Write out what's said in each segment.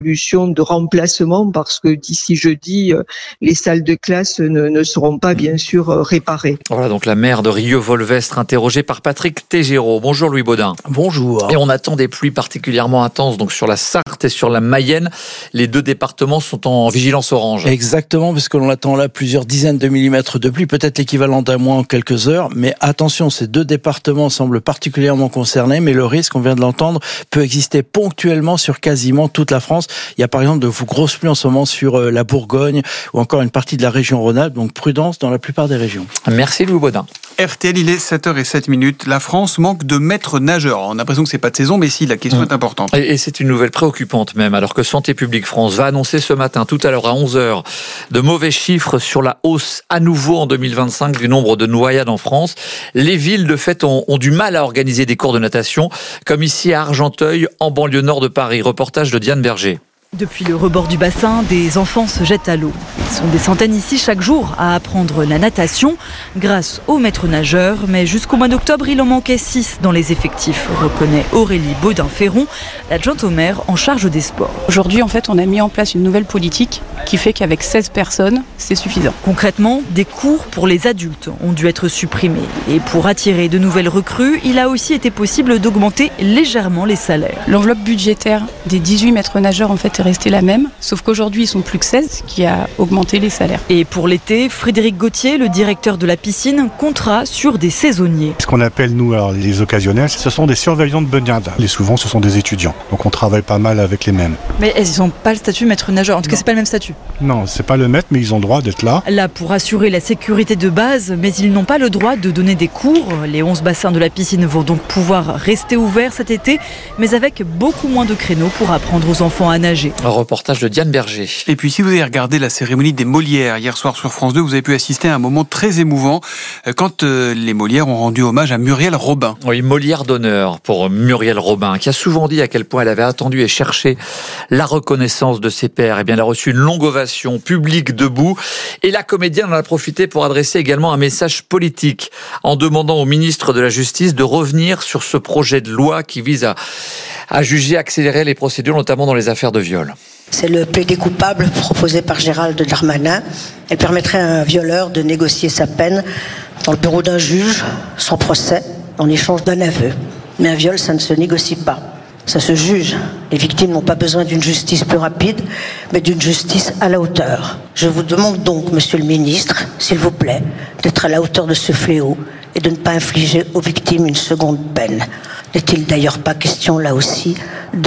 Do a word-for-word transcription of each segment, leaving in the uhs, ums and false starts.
solution de remplacement parce que d'ici jeudi, les salles de classe ne, ne seront pas bien sûr réparées. Voilà donc la maire de Rieux-Volvestre interrogée par Patrick Tégéraud. Bonjour Louis Baudin. Bonjour. Et on attend des pluies particulièrement intenses donc sur la Sarthe et sur la Mayenne. Les deux départements sont en vigilance orange. Exactement, parce que l'on attend là plusieurs dizaines de millimètres de pluie, peut-être l'équivalent d'un mois en quelques heures. Mais attention, ces deux départements semblent particulièrement concernés, mais le risque, on vient de l'entendre, peut exister ponctuellement sur quasiment toute la France. Il y a par exemple de grosses pluies en ce moment sur la Bourgogne ou encore une partie de la région Rhône-Alpes, donc prudence dans la plupart des régions. Merci Louis Baudin. R T L, il est sept heures zéro sept minutes. La France manque de maîtres nageurs. On a l'impression que c'est pas de saison, mais si, la question mmh. est importante. Et, et c'est une nouvelle préoccupante même, alors que Santé publique France va annoncer ce matin, tout à l'heure à onze heures, de mauvais chiffres sur la hausse à nouveau en deux mille vingt-cinq du nombre de noyades en France. Les villes, de fait, ont, ont du mal à organiser des cours de natation, comme ici à Argenteuil, en banlieue nord de Paris. Reportage de Diane Berger. Depuis le rebord du bassin, des enfants se jettent à l'eau. Ils sont des centaines ici chaque jour à apprendre la natation grâce aux maîtres nageurs. Mais jusqu'au mois d'octobre, il en manquait six dans les effectifs, reconnaît Aurélie Baudin-Ferron, l'adjointe au maire en charge des sports. Aujourd'hui, en fait, on a mis en place une nouvelle politique qui fait qu'avec seize personnes, c'est suffisant. Concrètement, des cours pour les adultes ont dû être supprimés. Et pour attirer de nouvelles recrues, il a aussi été possible d'augmenter légèrement les salaires. L'enveloppe budgétaire des dix-huit maîtres nageurs, en fait, est restée la même, sauf qu'aujourd'hui, ils sont plus que seize, ce qui a augmenté les salaires. Et pour l'été, Frédéric Gauthier, le directeur de la piscine, comptera sur des saisonniers. Ce qu'on appelle, nous, alors, les occasionnels, ce sont des surveillants de baignade. Et souvent, ce sont des étudiants. Donc, on travaille pas mal avec les mêmes. Mais ils n'ont pas le statut maître nageur. En tout non. cas, c'est pas le même statut. Non, c'est pas le maître, mais ils ont le droit d'être là. Là pour assurer la sécurité de base, mais ils n'ont pas le droit de donner des cours. Les onze bassins de la piscine vont donc pouvoir rester ouverts cet été, mais avec beaucoup moins de créneaux pour apprendre aux enfants à nager. Un reportage de Diane Berger. Et puis si vous avez regardé la cérémonie des Molières hier soir sur France deux, vous avez pu assister à un moment très émouvant quand les Molières ont rendu hommage à Muriel Robin. Oui, Molière d'honneur pour Muriel Robin, qui a souvent dit à quel point elle avait attendu et cherché la reconnaissance de ses pairs. Eh bien, elle a reçu une longue ovation publique debout. Et la comédienne en a profité pour adresser également un message politique en demandant au ministre de la Justice de revenir sur ce projet de loi qui vise à, à juger, accélérer les procédures, notamment dans les affaires de viol. C'est le plaidé coupable proposé par Gérald Darmanin. Elle permettrait à un violeur de négocier sa peine dans le bureau d'un juge, sans procès, en échange d'un aveu. Mais un viol, ça ne se négocie pas. Ça se juge. Les victimes n'ont pas besoin d'une justice plus rapide, mais d'une justice à la hauteur. Je vous demande donc, monsieur le ministre, s'il vous plaît, d'être à la hauteur de ce fléau et de ne pas infliger aux victimes une seconde peine. N'est-il d'ailleurs pas question, là aussi, d'honneur ?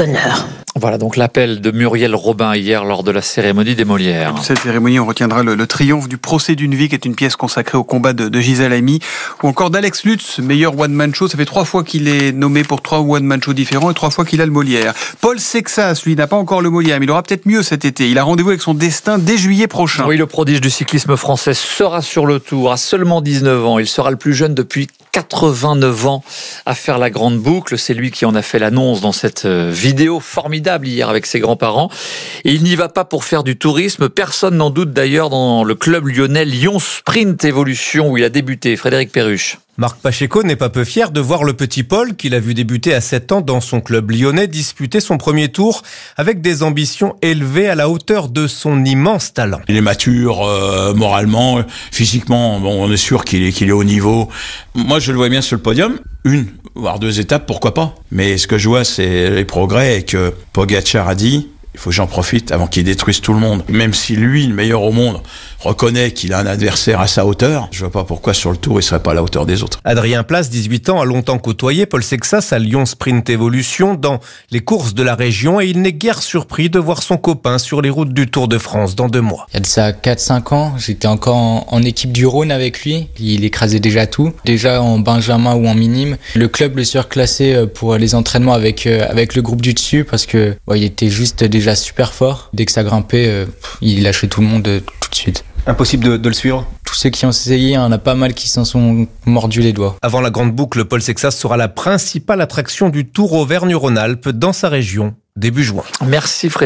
Voilà donc l'appel de Muriel Robin hier lors de la cérémonie des Molières. Cette cérémonie, on retiendra le, le triomphe du procès d'une vie, qui est une pièce consacrée au combat de, de Gisèle Halimi, ou encore d'Alex Lutz, meilleur one-man show. Ça fait trois fois qu'il est nommé pour trois one-man show différents et trois fois qu'il a le Molière. Paul Sexas, lui, n'a pas encore le Molière, mais il aura peut-être mieux cet été. Il a rendez-vous avec son destin dès juillet prochain. Oui, le prodige du cyclisme français sera sur le tour à seulement dix-neuf ans. Il sera le plus jeune depuis quatre-vingt-neuf ans à faire la grande boucle. C'est lui qui en a fait l'annonce dans cette vidéo formidable hier avec ses grands-parents. Et il n'y va pas pour faire du tourisme. Personne n'en doute d'ailleurs dans le club lyonnais Lyon Sprint Evolution où il a débuté. Frédéric Perruche. Marc Pacheco n'est pas peu fier de voir le petit Paul, qu'il a vu débuter à sept ans dans son club lyonnais, disputer son premier tour avec des ambitions élevées à la hauteur de son immense talent. Il est mature, euh, moralement, physiquement, bon, on est sûr qu'il est, qu'il est au niveau. Moi, je le vois bien sur le podium. Une, voire deux étapes, pourquoi pas. Mais ce que je vois, c'est les progrès et que Pogacar a dit, il faut que j'en profite avant qu'il détruise tout le monde. Même si lui, le meilleur au monde, reconnaît qu'il a un adversaire à sa hauteur, je vois pas pourquoi sur le tour il serait pas à la hauteur des autres. Adrien Place, dix-huit ans, a longtemps côtoyé Paul Sexas à Lyon Sprint Evolution dans les courses de la région et il n'est guère surpris de voir son copain sur les routes du Tour de France dans deux mois. Il y a de ça quatre cinq ans, j'étais encore en, en équipe du Rhône avec lui. Il écrasait déjà tout, déjà en benjamin ou en minime. Le club le surclassait pour les entraînements avec, avec le groupe du dessus parce que ouais, il était juste déjà super fort. Dès que ça grimpait, il lâchait tout le monde tout de suite. Impossible de, de le suivre. Tous ceux qui ont essayé, il y en a pas mal qui s'en sont mordus les doigts. Avant la grande boucle, Paul Sexas sera la principale attraction du Tour Auvergne-Rhône-Alpes dans sa région, début juin. Merci Frédéric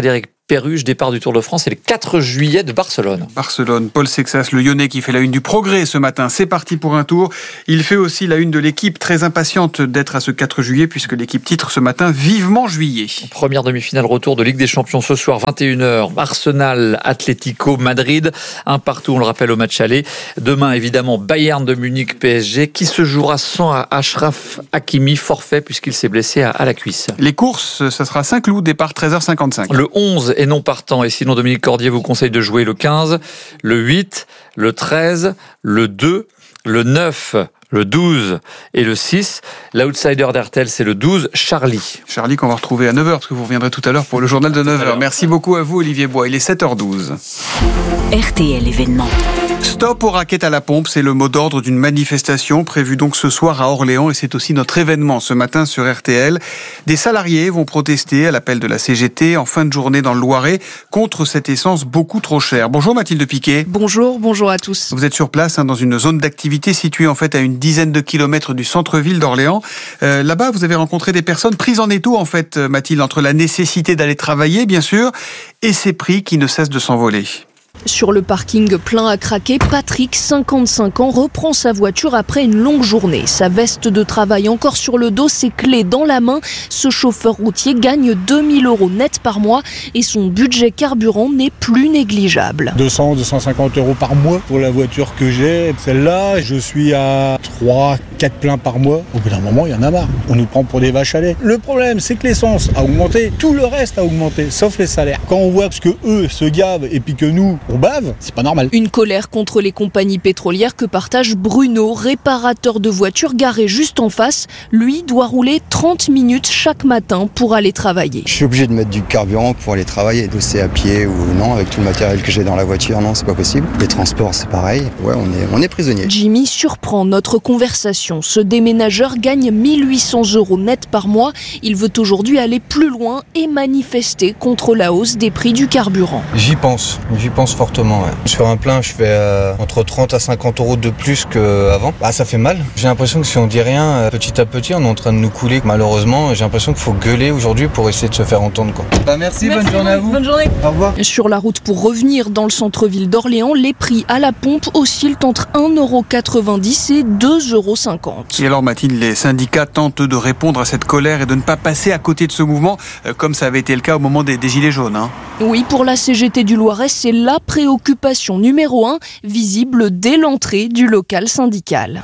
Péruge, départ du Tour de France, c'est le quatre juillet de Barcelone. Barcelone, Paul Sexas, le Lyonnais qui fait la une du Progrès ce matin. C'est parti pour un tour. Il fait aussi la une de l'équipe, très impatiente d'être à ce quatre juillet, puisque l'équipe titre ce matin Vivement Juillet. Première demi-finale retour de Ligue des Champions ce soir, vingt et une heures. Arsenal, Atlético Madrid. Un partout, on le rappelle, au match aller. Demain, évidemment, Bayern de Munich, P S G, qui se jouera sans Achraf Hakimi, forfait, puisqu'il s'est blessé à, à la cuisse. Les courses, ça sera Saint-Cloud, départ treize heures cinquante-cinq. Le onze est non partant, et sinon Dominique Cordier vous conseille de jouer le quinze, le huit, le treize, le deux, le neuf, le douze et le six. L'outsider d'Hertel, c'est le douze, Charlie. Charlie qu'on va retrouver à neuf heures, parce que vous reviendrez tout à l'heure pour le journal de neuf heures. Merci beaucoup à vous, Olivier Bois. Il est sept heures douze. R T L événement. Stop aux raquettes à la pompe, c'est le mot d'ordre d'une manifestation prévue donc ce soir à Orléans, et c'est aussi notre événement ce matin sur R T L. Des salariés vont protester à l'appel de la C G T en fin de journée dans le Loiret contre cette essence beaucoup trop chère. Bonjour Mathilde Piquet. Bonjour, bonjour à tous. Vous êtes sur place hein, dans une zone d'activité située en fait à une dizaine de kilomètres du centre-ville d'Orléans. Euh, là-bas, vous avez rencontré des personnes prises en étau en fait, Mathilde, entre la nécessité d'aller travailler bien sûr et ces prix qui ne cessent de s'envoler. Sur le parking plein à craquer, Patrick, cinquante-cinq ans, reprend sa voiture après une longue journée. Sa veste de travail encore sur le dos, ses clés dans la main. Ce chauffeur routier gagne deux mille euros net par mois et son budget carburant n'est plus négligeable. deux cents à deux cent cinquante euros par mois pour la voiture que j'ai. Celle-là, je suis à trois quatre pleins par mois. Au bout d'un moment, il y en a marre. On nous prend pour des vaches à lait. Le problème, c'est que l'essence a augmenté. Tout le reste a augmenté, sauf les salaires. Quand on voit ce que eux se gavent et puis que nous, on bave, c'est pas normal. Une colère contre les compagnies pétrolières que partage Bruno, réparateur de voitures garé juste en face. Lui doit rouler trente minutes chaque matin pour aller travailler. Je suis obligé de mettre du carburant pour aller travailler, bosser à pied ou non, avec tout le matériel que j'ai dans la voiture, non, c'est pas possible. Les transports, c'est pareil. Ouais, on est, on est prisonnier. Jimmy surprend notre conversation. Ce déménageur gagne mille huit cents euros net par mois. Il veut aujourd'hui aller plus loin et manifester contre la hausse des prix du carburant. J'y pense, j'y pense fortement. Ouais. Sur un plein, je fais euh, entre trente à cinquante euros de plus qu'avant. Bah, ça fait mal. J'ai l'impression que si on dit rien, euh, petit à petit, on est en train de nous couler. Malheureusement, j'ai l'impression qu'il faut gueuler aujourd'hui pour essayer de se faire entendre. Quoi. Bah, merci, merci, bonne journée à vous. Bonne journée. Au revoir. Sur la route pour revenir dans le centre-ville d'Orléans, les prix à la pompe oscillent entre un euro quatre-vingt-dix et deux euros cinquante. Et alors Mathilde, les syndicats tentent de répondre à cette colère et de ne pas passer à côté de ce mouvement, euh, comme ça avait été le cas au moment des, des Gilets jaunes. Hein. Oui, pour la C G T du Loiret, c'est la préoccupation numéro un, visible dès l'entrée du local syndical.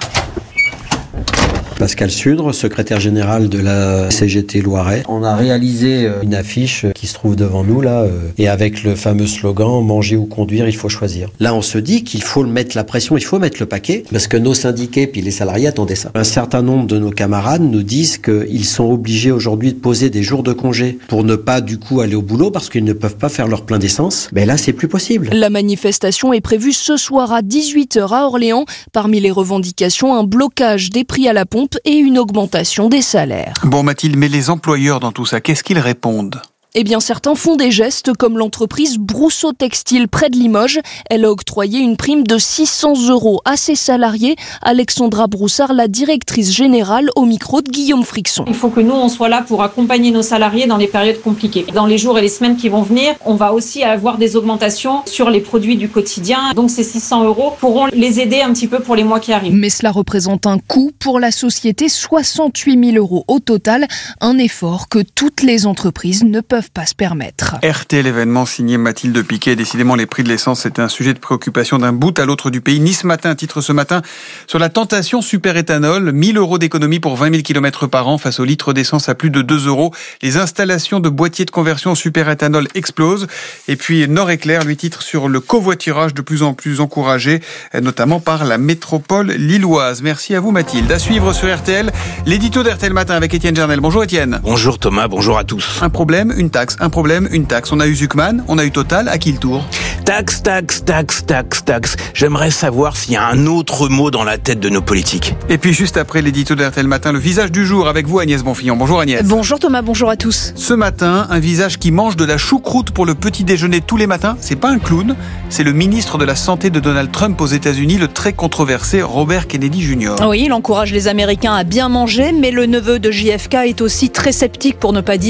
Pascal Sudre, secrétaire général de la C G T Loiret. On a réalisé une affiche qui se trouve devant nous là, et avec le fameux slogan « Manger ou conduire, il faut choisir ». Là, on se dit qu'il faut mettre la pression, il faut mettre le paquet, parce que nos syndiqués puis les salariés attendaient ça. Un certain nombre de nos camarades nous disent qu'ils sont obligés aujourd'hui de poser des jours de congé pour ne pas du coup aller au boulot parce qu'ils ne peuvent pas faire leur plein d'essence. Mais là, c'est plus possible. La manifestation est prévue ce soir à dix-huit heures à Orléans. Parmi les revendications, un blocage des prix à la pompe et une augmentation des salaires. Bon Mathilde, mais les employeurs dans tout ça, qu'est-ce qu'ils répondent ? Eh bien, certains font des gestes comme l'entreprise Brousseau Textile près de Limoges. Elle a octroyé une prime de six cents euros à ses salariés. Alexandra Broussard, la directrice générale, au micro de Guillaume Frixon. Il faut que nous, on soit là pour accompagner nos salariés dans les périodes compliquées. Dans les jours et les semaines qui vont venir, on va aussi avoir des augmentations sur les produits du quotidien. Donc ces six cents euros pourront les aider un petit peu pour les mois qui arrivent. Mais cela représente un coût pour la société, soixante-huit mille euros au total. Un effort que toutes les entreprises ne peuvent pas se permettre. R T, l'événement signé Mathilde Piquet. Décidément, les prix de l'essence, c'était un sujet de préoccupation d'un bout à l'autre du pays. Nice Matin titre ce matin sur la tentation super-éthanol. mille euros d'économie pour vingt mille kilomètres par an face au litre d'essence à plus de deux euros. Les installations de boîtiers de conversion super-éthanol explosent. Et puis Nord-Éclair lui titre sur le covoiturage de plus en plus encouragé, notamment par la métropole lilloise. Merci à vous Mathilde. À suivre sur R T L, l'édito d'R T L Matin avec Étienne Jernel. Bonjour Étienne. Bonjour Thomas, bonjour à tous. Un problème, une taxe. Un problème, une taxe. On a eu Zuckman, on a eu Total. À qui le tour ? Taxe, taxe, taxe, taxe, taxe. J'aimerais savoir s'il y a un autre mot dans la tête de nos politiques. Et puis juste après l'édito d'R T L Matin, le visage du jour avec vous Agnès Bonfillon. Bonjour Agnès. Bonjour Thomas, bonjour à tous. Ce matin, un visage qui mange de la choucroute pour le petit déjeuner tous les matins. C'est pas un clown, c'est le ministre de la Santé de Donald Trump aux États-Unis, le très controversé Robert Kennedy junior Oui, il encourage les Américains à bien manger, mais le neveu de J F K est aussi très sceptique, pour ne pas dire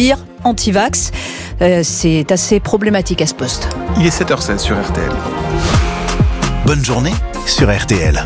anti-vax. Euh, c'est assez problématique à ce poste. Il est sept heures seize sur R T L. Bonne journée sur R T L.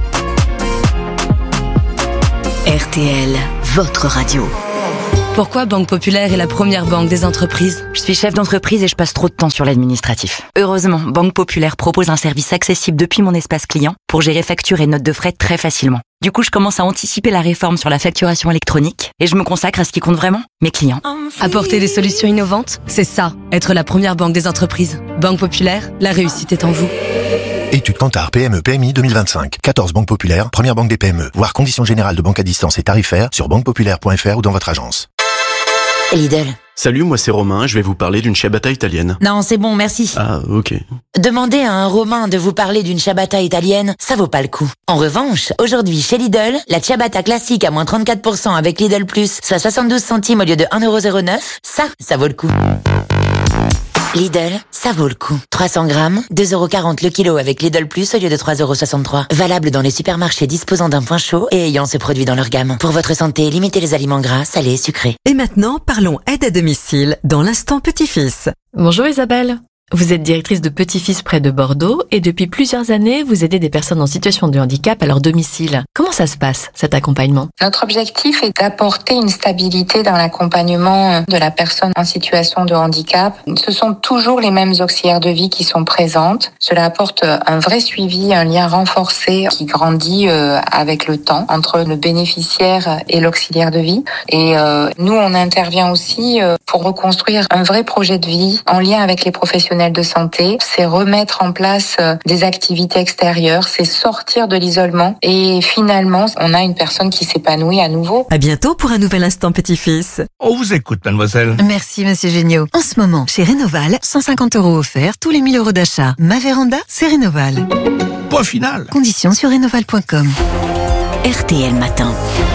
R T L, votre radio. Pourquoi Banque Populaire est la première banque des entreprises ? Je suis chef d'entreprise et je passe trop de temps sur l'administratif. Heureusement, Banque Populaire propose un service accessible depuis mon espace client pour gérer factures et notes de frais très facilement. Du coup, je commence à anticiper la réforme sur la facturation électronique et je me consacre à ce qui compte vraiment, mes clients. Apporter des solutions innovantes, c'est ça, être la première banque des entreprises. Banque Populaire, la réussite est en vous. Étude Kantar P M E P M I deux mille vingt-cinq. quatorze banques populaires, première banque des P M E. Voir conditions générales de banque à distance et tarifaires sur banque populaire point f r ou dans votre agence. Lidl. Salut, moi c'est Romain, je vais vous parler d'une ciabatta italienne. Non, c'est bon, merci. Ah, ok. Demander à un Romain de vous parler d'une ciabatta italienne, ça vaut pas le coup. En revanche, aujourd'hui chez Lidl, la ciabatta classique à moins trente-quatre pour cent avec Lidl Plus, soit soixante-douze centimes au lieu de un euro zéro neuf, ça, ça vaut le coup. Lidl, ça vaut le coup. trois cents grammes, deux euros quarante le kilo avec Lidl Plus au lieu de trois euros soixante-trois. Valable dans les supermarchés disposant d'un point chaud et ayant ce produit dans leur gamme. Pour votre santé, limitez les aliments gras, salés et sucrés. Et maintenant, parlons aide à domicile dans l'instant petit-fils. Bonjour Isabelle. Vous êtes directrice de Petit-Fils près de Bordeaux et depuis plusieurs années, vous aidez des personnes en situation de handicap à leur domicile. Comment ça se passe, cet accompagnement ? Notre objectif est d'apporter une stabilité dans l'accompagnement de la personne en situation de handicap. Ce sont toujours les mêmes auxiliaires de vie qui sont présentes. Cela apporte un vrai suivi, un lien renforcé qui grandit avec le temps entre le bénéficiaire et l'auxiliaire de vie. Et nous, on intervient aussi pour reconstruire un vrai projet de vie en lien avec les professionnels de santé, c'est remettre en place des activités extérieures, c'est sortir de l'isolement et finalement, on a une personne qui s'épanouit à nouveau. À bientôt pour un nouvel instant petit-fils. On vous écoute, mademoiselle. Merci, monsieur Géniaud. En ce moment, chez Rénoval, cent cinquante euros offerts tous les mille euros d'achat. Ma véranda, c'est Rénoval. Point final. Conditions sur rénoval point com. R T L Matin.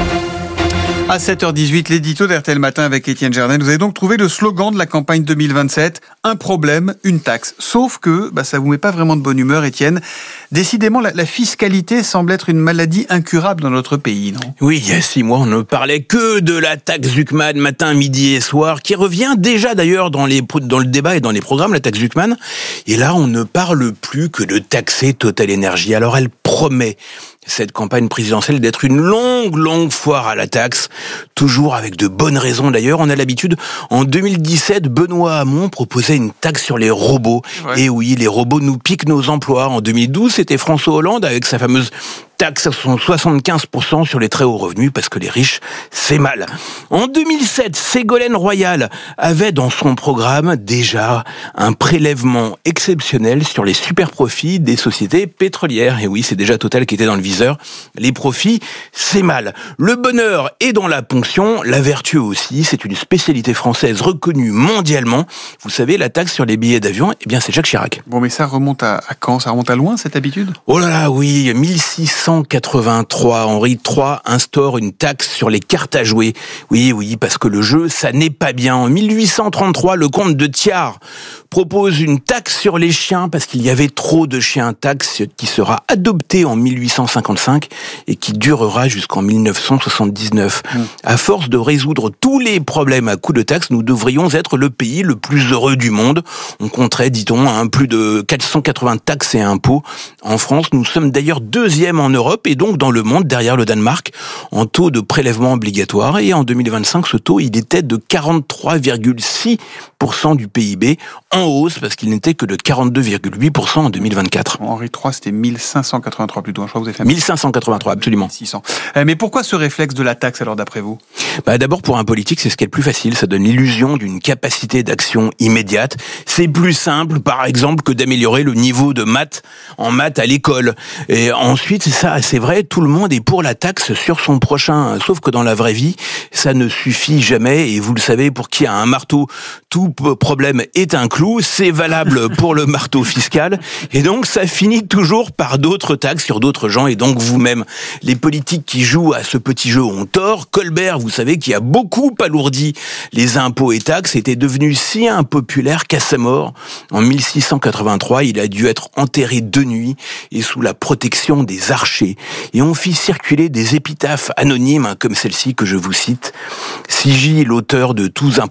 À sept heures dix-huit, l'édito d'R T L Matin avec Étienne Jardin. Vous avez donc trouvé le slogan de la campagne deux mille vingt-sept, un problème, une taxe. Sauf que bah, ça vous met pas vraiment de bonne humeur, Étienne. Décidément, la, la fiscalité semble être une maladie incurable dans notre pays, non ? Oui, il y a six mois, on ne parlait que de la taxe Zuckman matin, midi et soir, qui revient déjà d'ailleurs dans, les, dans le débat et dans les programmes, la taxe Zuckman. Et là, on ne parle plus que de taxer Total Energy. Alors, elle promet, cette campagne présidentielle, d'être une longue, longue foire à la taxe, toujours avec de bonnes raisons d'ailleurs. On a l'habitude, en deux mille dix-sept, Benoît Hamon proposait une taxe sur les robots. Ouais. Et oui, les robots nous piquent nos emplois. En deux mille douze, c'était François Hollande avec sa fameuse taxe à soixante-quinze pour cent sur les très hauts revenus, parce que les riches, c'est mal. En deux mille sept, Ségolène Royal avait dans son programme déjà un prélèvement exceptionnel sur les super profits des sociétés pétrolières. Et oui, c'est déjà Total qui était dans le viseur. Les profits, c'est mal. Le bonheur est dans la ponction, la vertu aussi. C'est une spécialité française reconnue mondialement. Vous savez, la taxe sur les billets d'avion, eh bien, c'est Jacques Chirac. Bon, mais ça remonte à, à quand ? Ça remonte à loin, cette habitude ? Oh là là, oui, mille six cent quatre-vingt-trois, Henri trois instaure une taxe sur les cartes à jouer. Oui, oui, parce que le jeu, ça n'est pas bien. En mille huit cent trente-trois, le comte de Thiard propose une taxe sur les chiens parce qu'il y avait trop de chiens. Taxe qui sera adoptée en mille huit cent cinquante-cinq et qui durera jusqu'en mille neuf cent soixante-dix-neuf. Mmh. À force de résoudre tous les problèmes à coups de taxes, nous devrions être le pays le plus heureux du monde. On compterait, dit-on, hein, plus de quatre cent quatre-vingts taxes et impôts. En France, nous sommes d'ailleurs deuxième en Europe et donc dans le monde, derrière le Danemark, en taux de prélèvement obligatoire. Et en deux mille vingt-cinq, ce taux, il était de quarante-trois virgule six pour cent du P I B, en hausse parce qu'il n'était que de quarante-deux virgule huit pour cent en deux mille vingt-quatre. Henri trois, c'était mille cinq cent quatre-vingt-trois plutôt. Je crois que vous avez fait mille cinq cent quatre-vingt-trois, absolument. mille six cents. Mais pourquoi ce réflexe de la taxe alors d'après vous ? Bah d'abord pour un politique, c'est ce qui est le plus facile. Ça donne l'illusion d'une capacité d'action immédiate. C'est plus simple, par exemple, que d'améliorer le niveau de maths en maths à l'école. Et ensuite, c'est ça, c'est vrai, tout le monde est pour la taxe sur son prochain. Sauf que dans la vraie vie, ça ne suffit jamais. Et vous le savez, pour qui a un marteau, tout problème est un clou. C'est valable pour le marteau fiscal. Et donc, ça finit toujours par d'autres taxes sur d'autres gens et donc vous-même. Les politiques qui jouent à ce petit jeu ont tort. Colbert, vous savez, qui a beaucoup alourdi les impôts et taxes, était devenu si impopulaire qu'à sa mort, en mille six cent quatre-vingt-trois, il a dû être enterré de nuit et sous la protection des archers. Et on fit circuler des épitaphes anonymes, comme celle-ci que je vous cite. Sigy, l'auteur de tous impôts,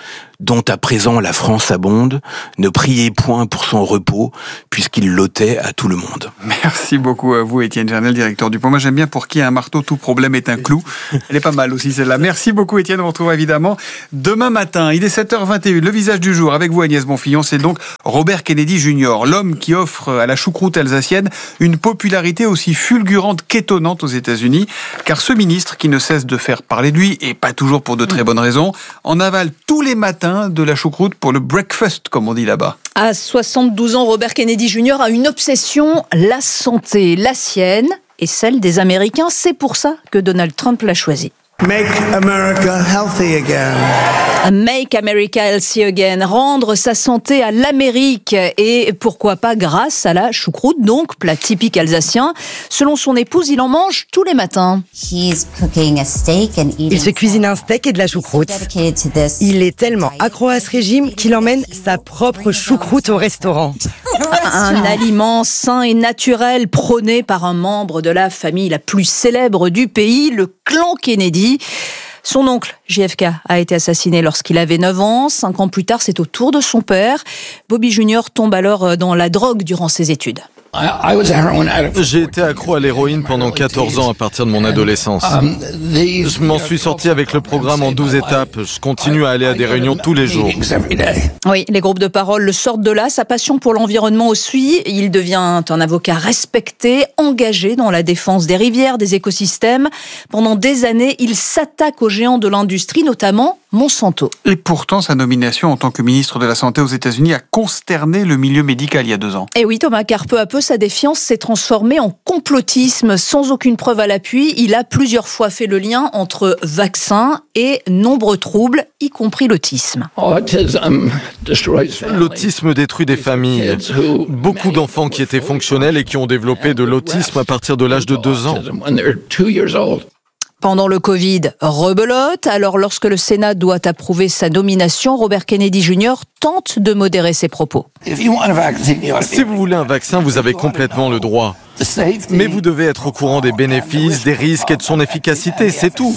dont à présent la France abonde, ne priez point pour son repos, puisqu'il l'ôtait à tout le monde. Merci beaucoup à vous, Étienne Gernel, directeur du Pont. Moi, j'aime bien pour qui a un marteau, tout problème est un clou. Elle est pas mal aussi, celle-là. Merci beaucoup, Étienne. On vous retrouve évidemment demain matin. Il est sept heures vingt et une. Le visage du jour avec vous, Agnès Bonfillon, c'est donc Robert Kennedy junior, l'homme qui offre à la choucroute alsacienne une popularité aussi fulgurante qu'étonnante aux États-Unis. Car ce ministre, qui ne cesse de faire parler de lui, et pas toujours pour de très bonnes raisons, en avale tous les matins de la choucroute pour le breakfast, comme on dit là-bas. À soixante-douze ans, Robert Kennedy junior a une obsession, la santé, la sienne et celle des Américains. C'est pour ça que Donald Trump l'a choisi. Make America healthy again. Make America healthy again. Rendre sa santé à l'Amérique. Et pourquoi pas grâce à la choucroute, donc plat typique alsacien. Selon son épouse, il en mange tous les matins. Il se cuisine un steak et de la choucroute. Il est tellement accro à ce régime qu'il emmène sa propre choucroute au restaurant. Un aliment sain et naturel prôné par un membre de la famille la plus célèbre du pays, le clan Kennedy. Son oncle, J F K, a été assassiné lorsqu'il avait neuf ans. Cinq ans plus tard, c'est au tour de son père. Bobby junior tombe alors dans la drogue durant ses études. J'ai été accro à l'héroïne pendant quatorze ans à partir de mon adolescence. Je m'en suis sorti avec le programme en douze étapes. Je continue à aller à des réunions tous les jours. Oui, les groupes de parole le sortent de là. Sa passion pour l'environnement aussi. Il devient un avocat respecté, engagé dans la défense des rivières, des écosystèmes. Pendant des années, il s'attaque aux géants de l'industrie, notamment Monsanto. Et pourtant, sa nomination en tant que ministre de la Santé aux États-Unis a consterné le milieu médical il y a deux ans. Et oui, Thomas, car peu à peu, sa défiance s'est transformée en complotisme. Sans aucune preuve à l'appui, il a plusieurs fois fait le lien entre vaccins et nombreux troubles, y compris l'autisme. L'autisme détruit des familles. Beaucoup d'enfants qui étaient fonctionnels et qui ont développé de l'autisme à partir de l'âge de deux ans. Pendant le Covid, rebelote. Alors lorsque le Sénat doit approuver sa nomination, Robert Kennedy junior tente de modérer ses propos. Si vous voulez un vaccin, vous avez complètement le droit. Mais vous devez être au courant des bénéfices, des risques et de son efficacité, c'est tout.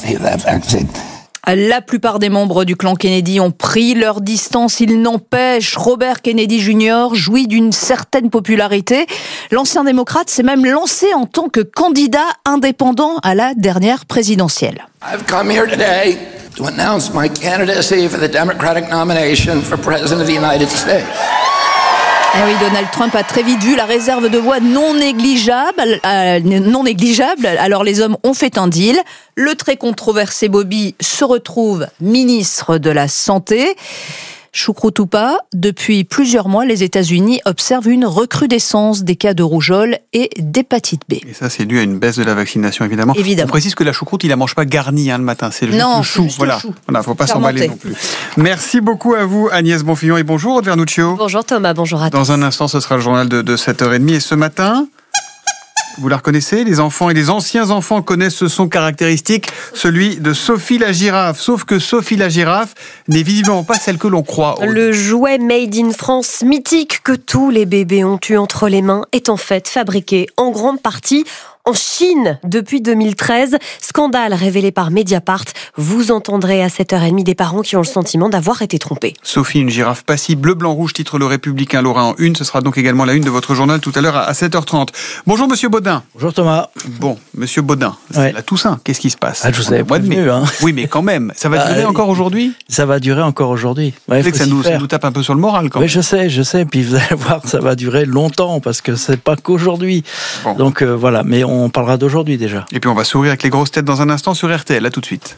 La plupart des membres du clan Kennedy ont pris leur distance. Il n'empêche, Robert Kennedy junior jouit d'une certaine popularité. L'ancien démocrate s'est même lancé en tant que candidat indépendant à la dernière présidentielle. I've come here today to announce my candidacy for the Democratic nomination for President of the United States. Eh oui, Donald Trump a très vite vu la réserve de voix non négligeable, euh, non négligeable. Alors les hommes ont fait un deal. Le très controversé Bobby se retrouve ministre de la Santé. Choucroute ou pas, depuis plusieurs mois, les États-Unis observent une recrudescence des cas de rougeole et d'hépatite B. Et ça, c'est dû à une baisse de la vaccination, évidemment. Évidemment. On précise que la choucroute, il la mange pas garnie hein, le matin, c'est juste non, le chou. Juste voilà, le chou. Voilà, faut pas s'emballer non plus. Merci beaucoup à vous, Agnès Bonfillon, et bonjour, Aude Vernuccio. Bonjour Thomas, bonjour à tous. Dans un instant, ce sera le journal de, de sept heures trente. Et ce matin, vous la reconnaissez, les enfants et les anciens enfants connaissent ce son caractéristique, celui de Sophie la girafe. Sauf que Sophie la girafe n'est visiblement pas celle que l'on croit. Le jouet made in France mythique que tous les bébés ont eu entre les mains est en fait fabriqué en grande partie en Chine depuis deux mille treize. Scandale révélé par Mediapart. Vous entendrez à sept heures trente des parents qui ont le sentiment d'avoir été trompés. Sophie, une girafe passive, bleu, blanc, rouge, titre Le Républicain, Lorrain en une. Ce sera donc également la une de votre journal tout à l'heure à sept heures trente. Bonjour Monsieur Baudin. Bonjour Thomas. Bon, Monsieur Baudin, c'est ouais. la Toussaint. Qu'est-ce qui se passe? Ah, je vous avais prévenu, hein. Oui, mais quand même. Ça va durer ah, encore aujourd'hui? Ça va durer encore aujourd'hui. Ouais, que ça nous, ça nous tape un peu sur le moral quand oui, même. Je sais, je sais. Puis vous allez voir, ça va durer longtemps parce que c'est pas qu'aujourd'hui. Bon. Donc euh, voilà, mais on parlera d'aujourd'hui déjà. Et puis on va sourire avec les grosses têtes dans un instant sur R T L. À tout de suite.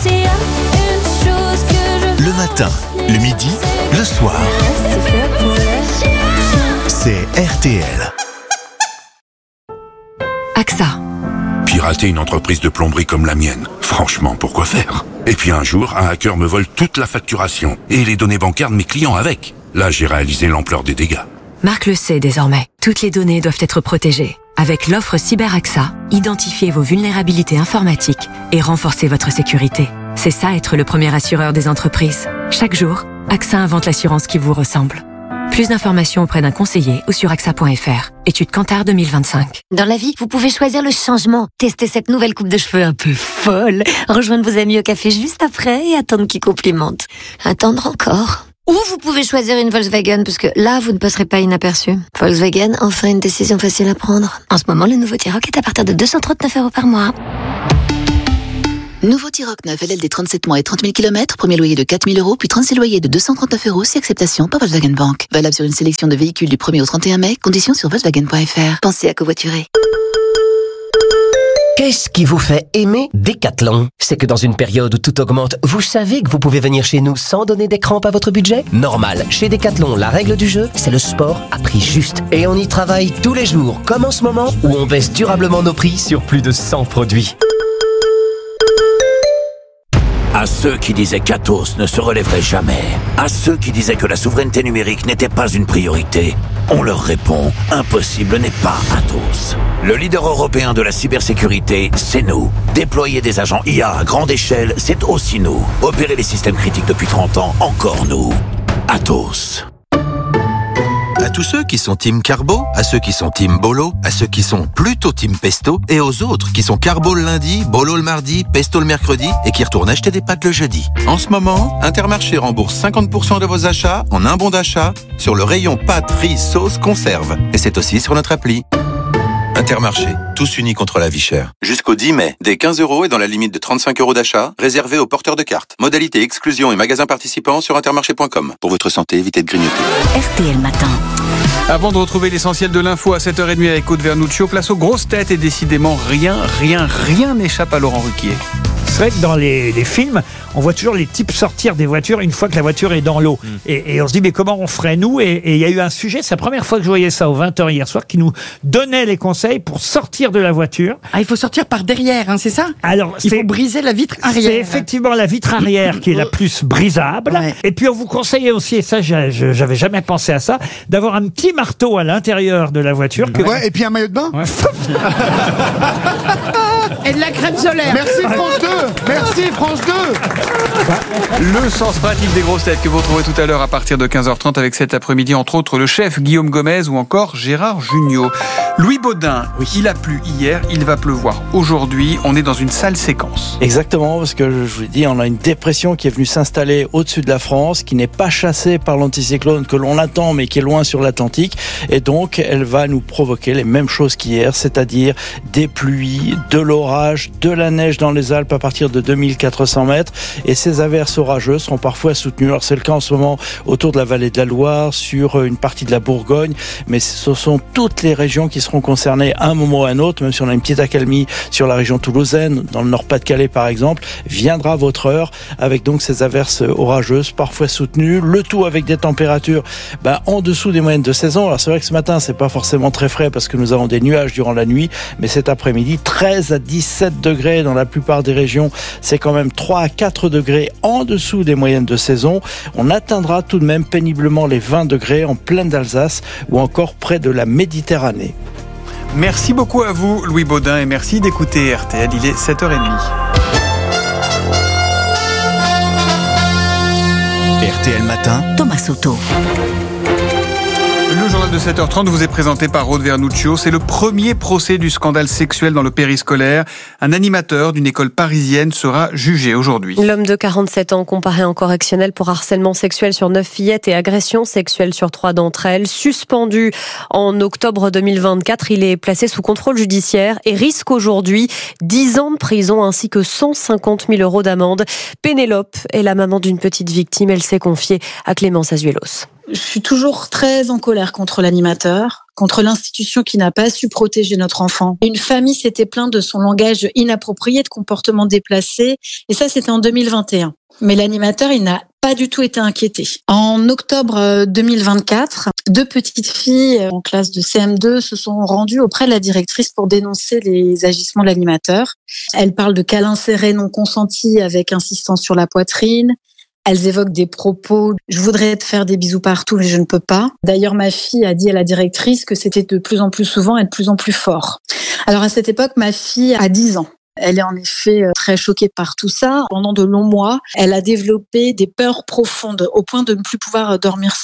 Le matin, le midi, le soir. C'est R T L. A X A. Pirater une entreprise de plomberie comme la mienne, franchement, pourquoi faire? Et puis un jour, un hacker me vole toute la facturation et les données bancaires de mes clients avec. Là, j'ai réalisé l'ampleur des dégâts. Marc le sait désormais. Toutes les données doivent être protégées. Avec l'offre Cyber A X A, identifiez vos vulnérabilités informatiques et renforcez votre sécurité. C'est ça être le premier assureur des entreprises. Chaque jour, A X A invente l'assurance qui vous ressemble. Plus d'informations auprès d'un conseiller ou sur A X A point F R. Étude Kantar deux mille vingt-cinq. Dans la vie, vous pouvez choisir le changement. Tester cette nouvelle coupe de cheveux un peu folle. Rejoindre vos amis au café juste après et attendre qu'ils complimentent. Attendre encore. Ou vous pouvez choisir une Volkswagen, parce que là, vous ne passerez pas inaperçu. Volkswagen, enfin une décision facile à prendre. En ce moment, le nouveau T-Roc est à partir de deux cent trente-neuf euros par mois. Nouveau T-Roc neuf L L D trente-sept mois et trente mille kilomètres, premier loyer de quatre mille euros, puis trente-six loyers de deux cent trente-neuf euros si acceptation par Volkswagen Bank. Valable sur une sélection de véhicules du premier au trente et un mai, conditions sur Volkswagen point F R. Pensez à covoiturer. Qu'est-ce qui vous fait aimer Decathlon? C'est que dans une période où tout augmente, vous savez que vous pouvez venir chez nous sans donner des crampes à votre budget? Normal. Chez Decathlon, la règle du jeu, c'est le sport à prix juste. Et on y travaille tous les jours, comme en ce moment, où on baisse durablement nos prix sur plus de cent produits. À ceux qui disaient qu'Atos ne se relèverait jamais, à ceux qui disaient que la souveraineté numérique n'était pas une priorité, on leur répond, impossible n'est pas Atos. Le leader européen de la cybersécurité, c'est nous. Déployer des agents I A à grande échelle, c'est aussi nous. Opérer les systèmes critiques depuis trente ans, encore nous. Atos. À tous ceux qui sont team Carbo, à ceux qui sont team Bolo, à ceux qui sont plutôt team Pesto, et aux autres qui sont Carbo le lundi, Bolo le mardi, Pesto le mercredi, et qui retournent acheter des pâtes le jeudi. En ce moment, Intermarché rembourse cinquante pour cent de vos achats en un bon d'achat sur le rayon pâtes, riz, sauce, conserve. Et c'est aussi sur notre appli. Intermarché, tous unis contre la vie chère. Jusqu'au dix mai, dès quinze euros et dans la limite de trente-cinq euros d'achat, réservé aux porteurs de cartes. Modalité exclusion et magasins participants sur intermarché point com. Pour votre santé, évitez de grignoter. R T L Matin. Avant de retrouver l'essentiel de l'info à sept heures trente avec Aude Vernuccio, place aux grosses têtes et décidément rien, rien, rien n'échappe à Laurent Ruquier. C'est vrai que dans les, les films, on voit toujours les types sortir des voitures une fois que la voiture est dans l'eau. Mm. Et, et on se dit, mais comment on ferait nous? Et il y a eu un sujet, c'est la première fois que je voyais ça aux vingt heures hier soir, qui nous donnait les conseils pour sortir de la voiture. Ah, il faut sortir par derrière, hein, c'est ça? Alors, il faut briser la vitre arrière. C'est effectivement la vitre arrière qui est la plus brisable. Ouais. Et puis on vous conseillait aussi, et ça j'avais jamais pensé à ça, d'avoir un petit marteau à l'intérieur de la voiture. Que... Ouais, et puis un maillot de bain. Ouais. Et de la crème solaire. Merci France deux. Merci France deux. Le sens pratique des grosses têtes que vous retrouvez tout à l'heure à partir de quinze heures trente avec cet après-midi, entre autres, le chef Guillaume Gomez ou encore Gérard Jugnot. Louis Baudin, oui. Il a plu hier, il va pleuvoir aujourd'hui. On est dans une sale séquence. Exactement, parce que je vous l'ai dit, on a une dépression qui est venue s'installer au-dessus de la France, qui n'est pas chassée par l'anticyclone que l'on attend, mais qui est loin sur l'Atlantique. Et donc, elle va nous provoquer les mêmes choses qu'hier, c'est-à-dire des pluies, de l'orage, de la neige dans les Alpes à partir de deux mille quatre cents mètres. Et ces averses orageuses seront parfois soutenues. Alors, c'est le cas en ce moment autour de la vallée de la Loire, sur une partie de la Bourgogne, mais ce sont toutes les régions qui seront concernées à un moment ou à un autre, même si on a une petite accalmie sur la région toulousaine, dans le Nord-Pas-de-Calais par exemple, viendra votre heure avec donc ces averses orageuses, parfois soutenues, le tout avec des températures ben, en dessous des moyennes de saison. Alors c'est vrai que ce matin, c'est pas forcément très frais parce que nous avons des nuages durant la nuit, mais cet après-midi, treize à dix-sept degrés dans la plupart des régions, c'est quand même trois à quatre degrés en dessous des moyennes de saison. On atteindra tout de même péniblement les vingt degrés en plaine d'Alsace ou encore près de la Méditerranée. Merci beaucoup à vous, Louis Baudin, et merci d'écouter R T L. Il est sept heures trente. R T L Matin, Thomas Soto. Le journal de sept heures trente vous est présenté par Aude Vernuccio. C'est le premier procès du scandale sexuel dans le périscolaire. Un animateur d'une école parisienne sera jugé aujourd'hui. L'homme de quarante-sept ans comparé en correctionnel pour harcèlement sexuel sur neuf fillettes et agression sexuelle sur trois d'entre elles. Suspendu en octobre deux mille vingt-quatre, il est placé sous contrôle judiciaire et risque aujourd'hui dix ans de prison ainsi que cent cinquante mille euros d'amende. Pénélope est la maman d'une petite victime. Elle s'est confiée à Clémence Azuelos. Je suis toujours très en colère contre l'animateur, contre l'institution qui n'a pas su protéger notre enfant. Une famille s'était plainte de son langage inapproprié, de comportements déplacés, et ça c'était en deux mille vingt et un. Mais l'animateur, il n'a pas du tout été inquiété. En octobre deux mille vingt-quatre, deux petites filles en classe de C M deux se sont rendues auprès de la directrice pour dénoncer les agissements de l'animateur. Elles parlent de câlins serrés non consentis avec insistance sur la poitrine. Elles évoquent des propos « je voudrais te faire des bisous partout, mais je ne peux pas ». D'ailleurs, ma fille a dit à la directrice que c'était de plus en plus souvent et de plus en plus fort. Alors à cette époque, ma fille a dix ans. Elle est en effet très choquée par tout ça. Pendant de longs mois, elle a développé des peurs profondes au point de ne plus pouvoir dormir seule.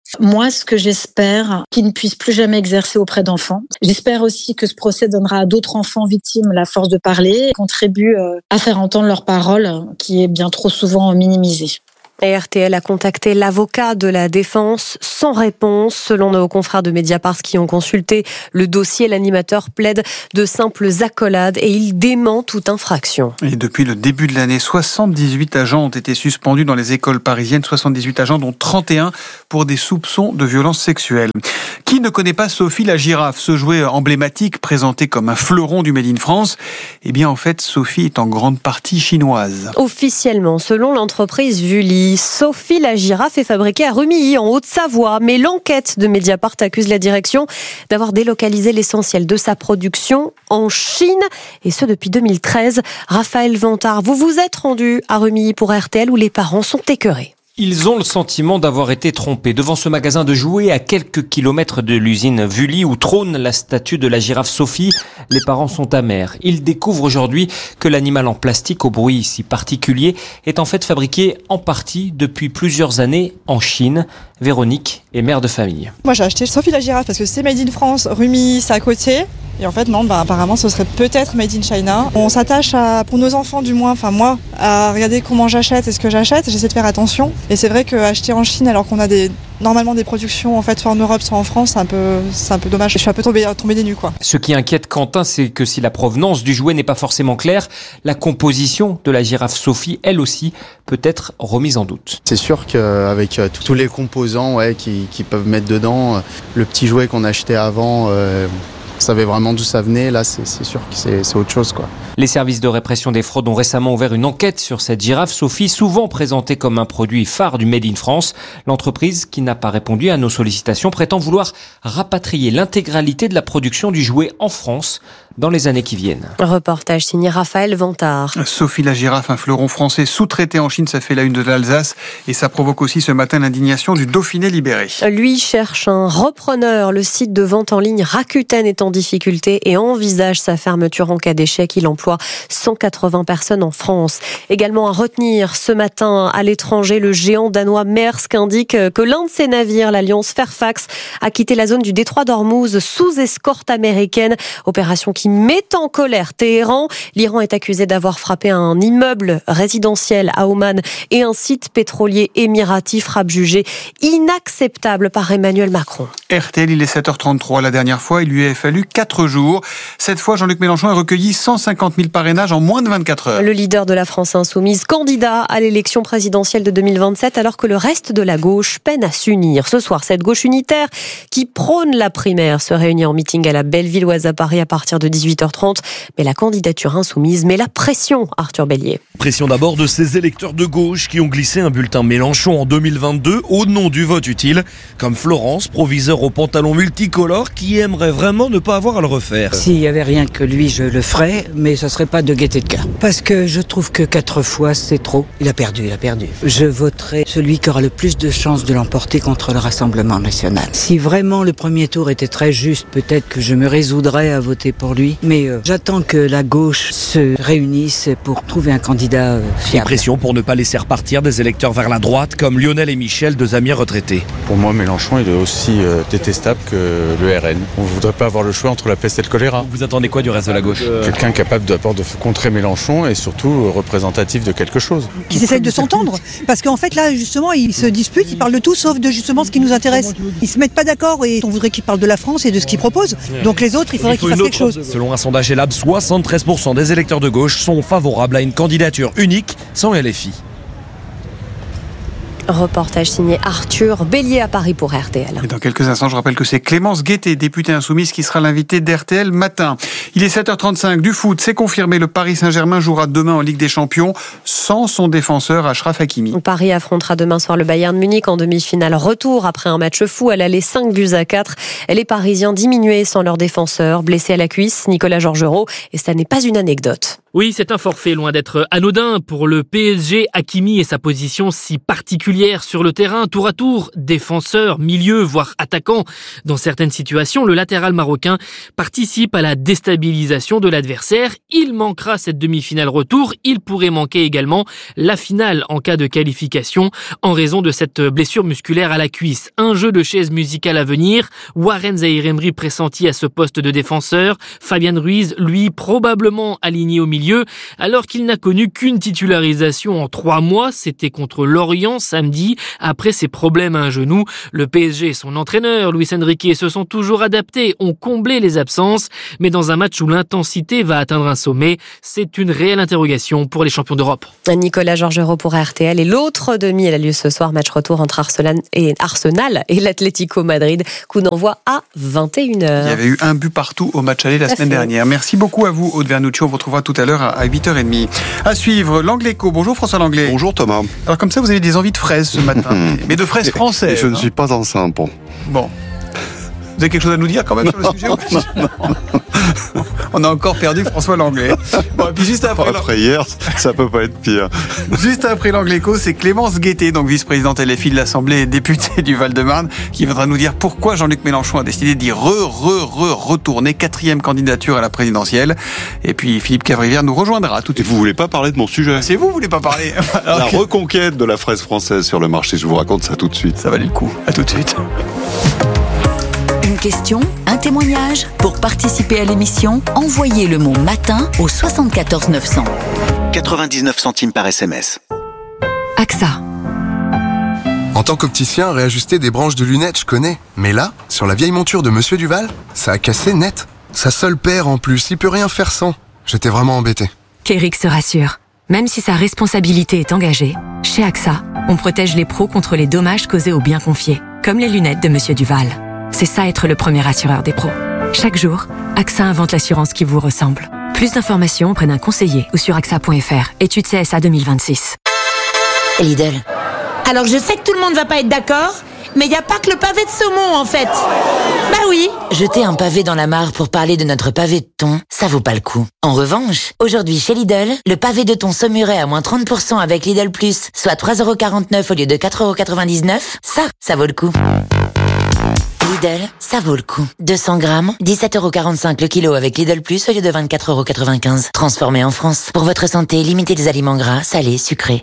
Moi, ce que j'espère, qu'il ne puisse plus jamais exercer auprès d'enfants. J'espère aussi que ce procès donnera à d'autres enfants victimes la force de parler et contribue à faire entendre leur parole, qui est bien trop souvent minimisée. Et R T L a contacté l'avocat de la défense sans réponse. Selon nos confrères de Mediapart qui ont consulté le dossier, l'animateur plaide de simples accolades et il dément toute infraction. Et depuis le début de l'année, soixante-dix-huit agents ont été suspendus dans les écoles parisiennes, soixante-dix-huit agents dont trente et un pour des soupçons de violences sexuelles. Qui ne connaît pas Sophie la girafe, ce jouet emblématique présenté comme un fleuron du Made in France? Eh bien en fait, Sophie est en grande partie chinoise. Officiellement, selon l'entreprise Vully, Sophie la girafe est fabriquée à Rumilly, en Haute-Savoie. Mais l'enquête de Mediapart accuse la direction d'avoir délocalisé l'essentiel de sa production en Chine, et ce depuis deux mille treize. Raphaël Vantard, vous vous êtes rendu à Rumilly pour R T L où les parents sont écœurés. Ils ont le sentiment d'avoir été trompés. Devant ce magasin de jouets à quelques kilomètres de l'usine Vully où trône la statue de la girafe Sophie, les parents sont amers. Ils découvrent aujourd'hui que l'animal en plastique au bruit si particulier est en fait fabriqué en partie depuis plusieurs années en Chine. Véronique est mère de famille. Moi j'ai acheté Sophie la girafe parce que c'est Made in France, Rumilly, c'est à côté. Et en fait non, bah, apparemment ce serait peut-être Made in China. On s'attache à, pour nos enfants du moins, enfin moi, à regarder comment j'achète et ce que j'achète. J'essaie de faire attention. Et c'est vrai qu'acheter en Chine alors qu'on a des, normalement des productions en fait soit en Europe, soit en France, c'est un peu, c'est un peu dommage. Je suis un peu tombée, tombée des nues quoi. Ce qui inquiète Quentin, c'est que si la provenance du jouet n'est pas forcément claire, la composition de la girafe Sophie, elle aussi, peut être remise en doute. C'est sûr qu'avec tous les composants ouais, qui, qui peuvent mettre dedans, le petit jouet qu'on achetait avant... Euh On savait vraiment d'où ça venait, là c'est, c'est sûr que c'est, c'est autre chose quoi. Les services de répression des fraudes ont récemment ouvert une enquête sur cette girafe Sophie, souvent présentée comme un produit phare du Made in France. L'entreprise, qui n'a pas répondu à nos sollicitations, prétend vouloir rapatrier l'intégralité de la production du jouet en France dans les années qui viennent. Reportage signé Raphaël Vantard. Sophie la girafe, un fleuron français sous-traité en Chine, ça fait la une de l'Alsace et ça provoque aussi ce matin l'indignation du Dauphiné libéré. Lui cherche un repreneur. Le site de vente en ligne Rakuten est en difficulté et envisage sa fermeture en cas d'échec. Il emploie cent quatre-vingts personnes en France. Également à retenir ce matin à l'étranger, le géant danois Maersk indique que l'un de ses navires, l'Alliance Fairfax, a quitté la zone du détroit d'Ormuz sous escorte américaine. Opération qui met en colère Téhéran. L'Iran est accusé d'avoir frappé un immeuble résidentiel à Oman et un site pétrolier émirati, frappe jugée inacceptable par Emmanuel Macron. R T L, il est sept heures trente-trois. La dernière fois, il lui a fallu quatre jours. Cette fois, Jean-Luc Mélenchon a recueilli cent cinquante mille parrainages en moins de vingt-quatre heures. Le leader de la France insoumise, candidat à l'élection présidentielle de deux mille vingt-sept, alors que le reste de la gauche peine à s'unir. Ce soir, cette gauche unitaire qui prône la primaire se réunit en meeting à la Bellevilloise à Paris à partir de dix-huit heures trente. Mais la candidature insoumise met la pression, Arthur Bélier. Pression d'abord de ces électeurs de gauche qui ont glissé un bulletin Mélenchon en deux mille vingt-deux au nom du vote utile, comme Florence, proviseur au pantalon multicolore, qui aimerait vraiment ne pas avoir à le refaire. S'il n'y avait rien que lui, je le ferais, mais ce ne serait pas de gaieté de cœur. Parce que je trouve que quatre fois, c'est trop. Il a perdu, il a perdu. Je voterai celui qui aura le plus de chances de l'emporter contre le Rassemblement national. Si vraiment le premier tour était très juste, peut-être que je me résoudrais à voter pour lui. Mais euh, j'attends que la gauche se réunisse pour trouver un candidat euh, fiable. Pression pour ne pas laisser repartir des électeurs vers la droite, comme Lionel et Michel, deux amis retraités. Pour moi, Mélenchon, il est aussi euh, détestable que le R N. On ne voudrait pas avoir le choix entre la peste et le choléra. Vous attendez quoi du reste de la gauche ? Quelqu'un capable d'abord de contrer Mélenchon et surtout représentatif de quelque chose. Qu'ils essayent de s'entendre, parce qu'en fait là justement ils se disputent, ils parlent de tout sauf de justement ce qui nous intéresse. Ils se mettent pas d'accord et on voudrait qu'ils parlent de la France et de ce qu'ils proposent. Donc les autres, il faudrait il qu'ils fassent quelque chose. Selon un sondage Elab, soixante-treize pour cent des électeurs de gauche sont favorables à une candidature unique sans L F I. Reportage signé Arthur Bélier à Paris pour R T L. Et dans quelques instants, je rappelle que c'est Clémence Guettet, députée insoumise, qui sera l'invitée d'R T L matin. Il est sept heures trente-cinq. Du foot, c'est confirmé. Le Paris Saint-Germain jouera demain en Ligue des Champions sans son défenseur Achraf Hakimi. Paris affrontera demain soir le Bayern Munich en demi-finale retour après un match fou à l'aller cinq buts à quatre. Les Parisiens diminués sans leur défenseur, blessé à la cuisse, Nicolas Georgerot. Et ça n'est pas une anecdote. Oui, c'est un forfait loin d'être anodin pour le P S G. Hakimi et sa position si particulière sur le terrain, tour à tour, défenseur, milieu, voire attaquant. Dans certaines situations, le latéral marocain participe à la déstabilisation de l'adversaire. Il manquera cette demi-finale retour. Il pourrait manquer également la finale en cas de qualification en raison de cette blessure musculaire à la cuisse. Un jeu de chaises musicales à venir. Warren Zaïre-Emery pressenti à ce poste de défenseur. Fabien Ruiz, lui, probablement aligné au milieu, alors qu'il n'a connu qu'une titularisation en trois mois. C'était contre Lorient samedi, après ses problèmes à un genou. Le P S G et son entraîneur, Luis Enrique, se sont toujours adaptés, ont comblé les absences, mais dans un match où l'intensité va atteindre un sommet, c'est une réelle interrogation pour les champions d'Europe. Nicolas Georgerot pour R T L, et l'autre demi, elle a lieu ce soir, match retour entre Arsenal et, Arsenal et l'Atlético Madrid, coup d'envoi à vingt et une heures. Il y avait eu un but partout au match aller la semaine dernière. Merci beaucoup à vous, Aude Vernucci. On vous retrouvera tout à l'heure à huit heures trente. À suivre, l'Angléco. Bonjour François Langlais. Bonjour Thomas. Alors comme ça, vous avez des envies de fraises ce matin, mais de fraises françaises. Et je ne hein. suis pas enceinte. Bon. Bon. Vous avez quelque chose à nous dire quand même sur le sujet? Non. On a encore perdu François Langlais. Bon, et puis juste après, après hier, ça peut pas être pire. Juste après l'Angléco, c'est Clémence Guettet, donc vice-présidente L F I de l'Assemblée et députée du Val-de-Marne, qui viendra nous dire pourquoi Jean-Luc Mélenchon a décidé d'y re, re, re, retourner. Quatrième candidature à la présidentielle. Et puis Philippe Cavrivière nous rejoindra tout de suite. Et vous voulez pas parler de mon sujet? C'est vous, vous voulez pas parler? Alors, la que... reconquête de la fraise française sur le marché. Je vous raconte ça tout de suite. Ça valait le coup. À tout de suite. Une question, un témoignage. Pour participer à l'émission, envoyez le mot matin au soixante-quatorze neuf cents. quatre-vingt-dix-neuf centimes par S M S. A X A. En tant qu'opticien, réajuster des branches de lunettes, je connais. Mais là, sur la vieille monture de Monsieur Duval, ça a cassé net. Sa seule paire en plus, il peut rien faire sans. J'étais vraiment embêté. Qu'Eric se rassure. Même si sa responsabilité est engagée, chez A X A, on protège les pros contre les dommages causés aux biens confiés, comme les lunettes de Monsieur Duval. C'est ça être le premier assureur des pros. Chaque jour, A X A invente l'assurance qui vous ressemble. Plus d'informations auprès d'un conseiller ou sur A X A point F R. Étude C S A deux mille vingt-six. Lidl. Alors je sais que tout le monde va pas être d'accord, mais il n'y a pas que le pavé de saumon en fait. Bah oui. Jeter un pavé dans la mare pour parler de notre pavé de thon, ça vaut pas le coup. En revanche, aujourd'hui chez Lidl, le pavé de thon saumuré à moins trente pour cent avec Lidl Plus, soit trois euros quarante-neuf au lieu de quatre euros quatre-vingt-dix-neuf, ça, ça vaut le coup. Lidl, ça vaut le coup. deux cents grammes, dix-sept euros quarante-cinq le kilo avec Lidl Plus au lieu de vingt-quatre euros quatre-vingt-quinze. Transformé en France. Pour votre santé, limitez les aliments gras, salés, sucrés.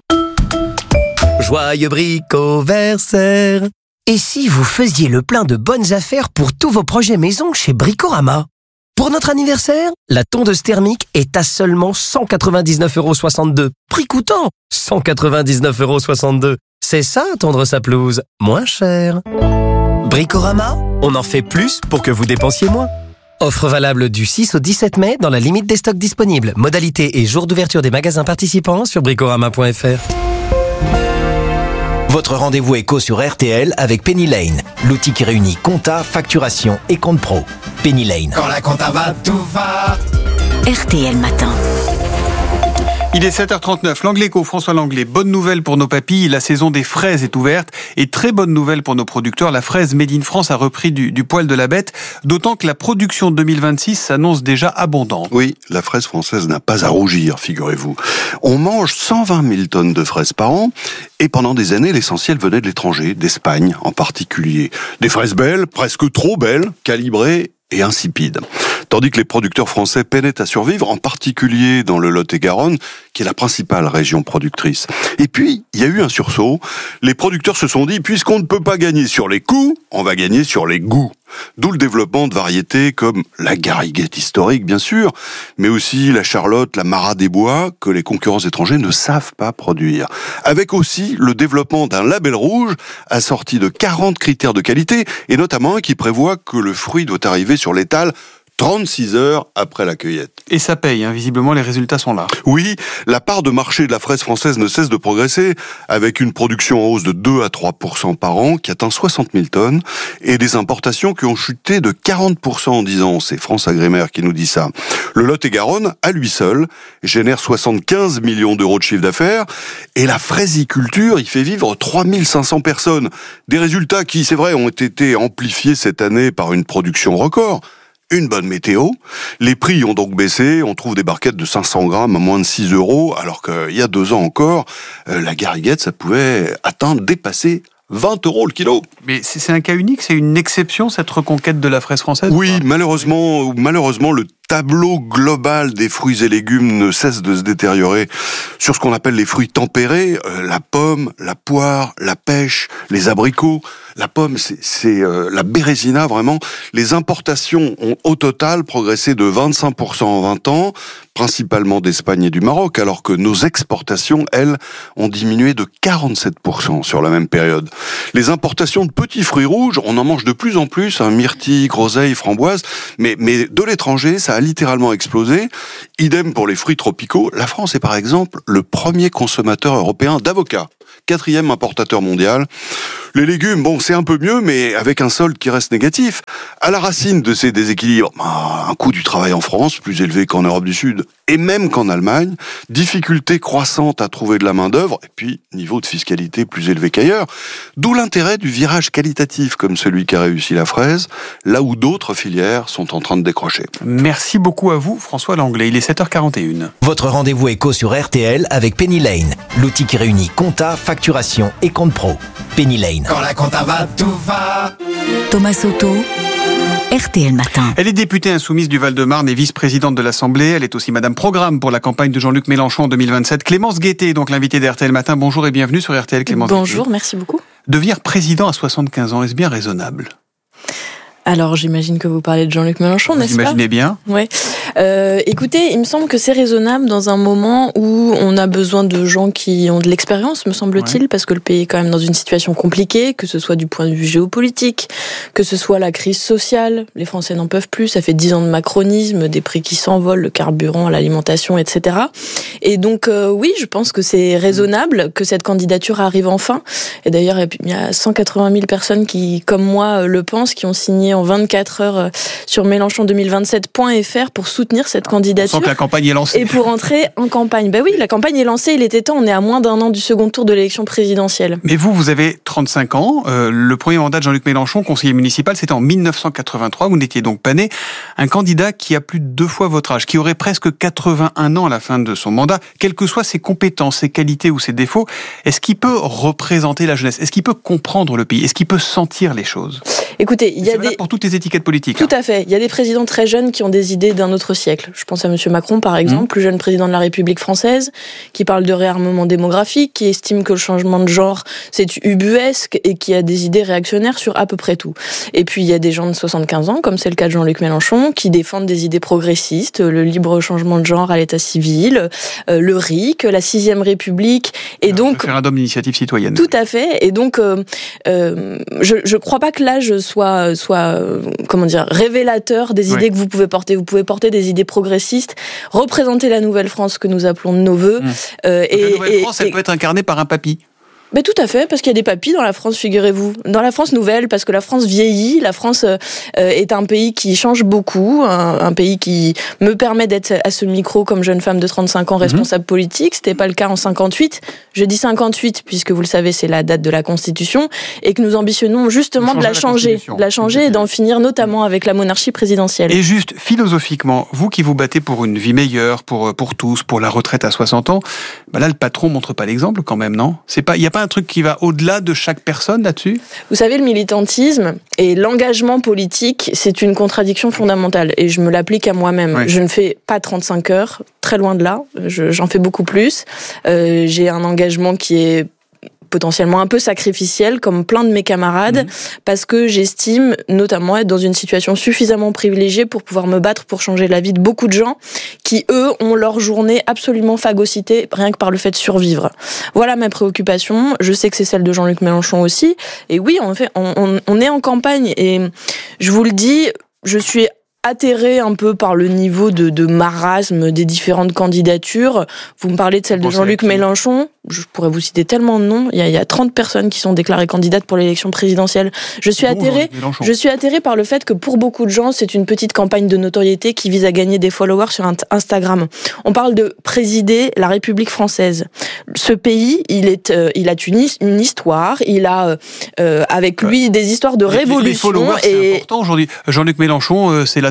Joyeux bricoversaire. Et si vous faisiez le plein de bonnes affaires pour tous vos projets maison chez Bricorama? Pour notre anniversaire, la tondeuse thermique est à seulement cent quatre-vingt-dix-neuf euros soixante-deux. Prix coûtant cent quatre-vingt-dix-neuf euros soixante-deux. C'est ça, tondre sa pelouse. Moins cher. Bricorama, on en fait plus pour que vous dépensiez moins. Offre valable du six au dix-sept mai dans la limite des stocks disponibles. Modalité et jour d'ouverture des magasins participants sur bricorama point F R. Votre rendez-vous éco sur R T L avec Penny Lane, l'outil qui réunit compta, facturation et compte pro. Penny Lane. Quand la compta va, tout va. R T L Matin. Il est sept heures trente-neuf, l'Angléco, François Langlais. Bonne nouvelle pour nos papilles, la saison des fraises est ouverte. Et très bonne nouvelle pour nos producteurs, la fraise Made in France a repris du, du poil de la bête. D'autant que la production deux mille vingt-six s'annonce déjà abondante. Oui, la fraise française n'a pas à rougir, figurez-vous. On mange cent vingt mille tonnes de fraises par an. Et pendant des années, l'essentiel venait de l'étranger, d'Espagne en particulier. Des fraises belles, presque trop belles, calibrées et insipides. Tandis que les producteurs français peinaient à survivre, en particulier dans le Lot-et-Garonne, qui est la principale région productrice. Et puis, il y a eu un sursaut. Les producteurs se sont dit, puisqu'on ne peut pas gagner sur les coûts, on va gagner sur les goûts. D'où le développement de variétés comme la gariguette historique, bien sûr, mais aussi la charlotte, la Marat des Bois, que les concurrents étrangers ne savent pas produire. Avec aussi le développement d'un label rouge assorti de quarante critères de qualité, et notamment un qui prévoit que le fruit doit arriver sur l'étal trente-six heures après la cueillette. Et ça paye, hein, visiblement les résultats sont là. Oui, la part de marché de la fraise française ne cesse de progresser, avec une production en hausse de deux à trois pour cent par an qui atteint soixante mille tonnes, et des importations qui ont chuté de quarante pour cent en dix ans. C'est France Agrimaire qui nous dit ça. Le Lot-et-Garonne, à lui seul, génère soixante-quinze millions d'euros de chiffre d'affaires, et la fraisiculture y fait vivre trois mille cinq cents personnes. Des résultats qui, c'est vrai, ont été amplifiés cette année par une production record. une bonne météo. Les prix ont donc baissé. On trouve des barquettes de cinq cents grammes à moins de six euros, alors qu'il y a deux ans encore, euh, la gariguette, ça pouvait atteindre, dépasser vingt euros le kilo. Mais c'est un cas unique, c'est une exception, cette reconquête de la fraise française? Oui, malheureusement, malheureusement, le tableau global des fruits et légumes ne cesse de se détériorer sur ce qu'on appelle les fruits tempérés, euh, la pomme, la poire, la pêche, les abricots. La pomme, c'est, c'est euh, la bérésina, vraiment. Les importations ont au total progressé de vingt-cinq pour cent en vingt ans, principalement d'Espagne et du Maroc, alors que nos exportations, elles, ont diminué de quarante-sept pour cent sur la même période. Les importations de petits fruits rouges, on en mange de plus en plus, hein, myrtille, groseille, framboise, mais, mais de l'étranger, ça a littéralement explosé. Idem pour les fruits tropicaux. La France est par exemple le premier consommateur européen d'avocats, quatrième importateur mondial. Les légumes, bon, c'est un peu mieux, mais avec un solde qui reste négatif. À la racine de ces déséquilibres, un coût du travail en France plus élevé qu'en Europe du Sud, et même qu'en Allemagne, difficulté croissante à trouver de la main-d'œuvre, et puis niveau de fiscalité plus élevé qu'ailleurs. D'où l'intérêt du virage qualitatif comme celui qu'a réussi la fraise, là où d'autres filières sont en train de décrocher. Merci beaucoup à vous, François Langlais. Il est sept heures quarante et une. Votre rendez-vous éco sur R T L avec Penny Lane, l'outil qui réunit compta, facturation et compte pro. Penny Lane. Quand la compta va, tout va. Thomas Soto, R T L Matin. Elle est députée insoumise du Val-de-Marne et vice-présidente de l'Assemblée. Elle est aussi Madame Programme pour la campagne de Jean-Luc Mélenchon en deux mille vingt-sept. Clémence Guettet, donc l'invitée d'R T L Matin. Bonjour et bienvenue sur R T L, Clémence Guettet. Bonjour, merci beaucoup. Devenir président à soixante-quinze ans, est-ce bien raisonnable ? Alors, j'imagine que vous parlez de Jean-Luc Mélenchon, n'est-ce pas ? Imaginez bien. Ouais. Euh, écoutez, il me semble que c'est raisonnable dans un moment où on a besoin de gens qui ont de l'expérience, me semble-t-il, ouais. Parce que le pays est quand même dans une situation compliquée, que ce soit du point de vue géopolitique, que ce soit la crise sociale. Les Français n'en peuvent plus. Ça fait dix ans de macronisme, des prix qui s'envolent, le carburant, l'alimentation, et cetera. Et donc, euh, oui, je pense que c'est raisonnable que cette candidature arrive enfin. Et d'ailleurs, il y a cent quatre-vingt mille personnes qui, comme moi, le pensent, qui ont signé en vingt-quatre heures sur mélenchon deux mille vingt-sept point f r pour soutenir cette candidature. On sent que la campagne est lancée. Et pour entrer en campagne. Ben oui, la campagne est lancée, il était temps, on est à moins d'un an du second tour de l'élection présidentielle. Mais vous, vous avez trente-cinq ans. Euh, le premier mandat de Jean-Luc Mélenchon, conseiller municipal, c'était en mille neuf cent quatre-vingt-trois. Vous n'étiez donc pas né. Un candidat qui a plus de deux fois votre âge, qui aurait presque quatre-vingt-un ans à la fin de son mandat, quelles que soient ses compétences, ses qualités ou ses défauts, est-ce qu'il peut représenter la jeunesse ? Est-ce qu'il peut comprendre le pays ? Est-ce qu'il peut sentir les choses ? Écoutez, il y a des... pour toutes les étiquettes politiques. Tout hein. à fait. Il y a des présidents très jeunes qui ont des idées d'un autre siècle. Je pense à M. Macron, par exemple, mmh. plus jeune président de la République française, qui parle de réarmement démographique, qui estime que le changement de genre, c'est ubuesque et qui a des idées réactionnaires sur à peu près tout. Et puis, il y a des gens de soixante-quinze ans, comme c'est le cas de Jean-Luc Mélenchon, qui défendent des idées progressistes, le libre changement de genre à l'état civil, le R I C, la sixième République. Et Alors, donc... Le référendum d'initiative citoyenne. Tout à fait. Et donc, euh, euh, je ne crois pas que l'âge soit, soit euh, comment dire, révélateur des idées oui. que vous pouvez porter. Vous pouvez porter des idées progressistes, représenter la Nouvelle-France que nous appelons de nos voeux. Mmh. Euh, et, la Nouvelle-France, et, elle et... peut être incarnée par un papy. Mais tout à fait, parce qu'il y a des papys dans la France, figurez-vous. Dans la France nouvelle, parce que la France vieillit, la France euh, est un pays qui change beaucoup, un, un pays qui me permet d'être à ce micro comme jeune femme de trente-cinq ans responsable mmh. politique. C'était pas le cas en cinquante-huit. Je dis cinquante-huit, puisque vous le savez, c'est la date de la Constitution, et que nous ambitionnons justement de la changer, de la changer et d'en finir notamment avec la monarchie présidentielle. Et juste, philosophiquement, vous qui vous battez pour une vie meilleure, pour, pour tous, pour la retraite à soixante ans, bah là, le patron montre pas l'exemple quand même, non ? C'est pas, il y a pas un truc qui va au-delà de chaque personne là-dessus ? Vous savez, le militantisme et l'engagement politique, c'est une contradiction fondamentale. Et je me l'applique à moi-même. Ouais. Je ne fais pas trente-cinq heures, très loin de là. Je, j'en fais beaucoup plus. Euh, j'ai un engagement qui est potentiellement un peu sacrificiel, comme plein de mes camarades, mmh. parce que j'estime notamment être dans une situation suffisamment privilégiée pour pouvoir me battre pour changer la vie de beaucoup de gens qui, eux, ont leur journée absolument phagocytée rien que par le fait de survivre. Voilà ma préoccupation. Je sais que c'est celle de Jean-Luc Mélenchon aussi. Et oui, en fait, on, on, on est en campagne. Et je vous le dis, je suis atterré un peu par le niveau de, de marasme des différentes candidatures. Vous me parlez de celle de Jean-Luc Mélenchon. Je pourrais vous citer tellement de noms. Il y a, il y a trente personnes qui sont déclarées candidates pour l'élection présidentielle. Je suis atterré, je suis atterré par le fait que pour beaucoup de gens, c'est une petite campagne de notoriété qui vise à gagner des followers sur Instagram. On parle de présider la République française. Ce pays, il est, euh, il a une, une histoire. Il a euh, avec lui des histoires de révolution. Les followers, et... c'est important aujourd'hui. Jean-Luc Mélenchon, euh, c'est la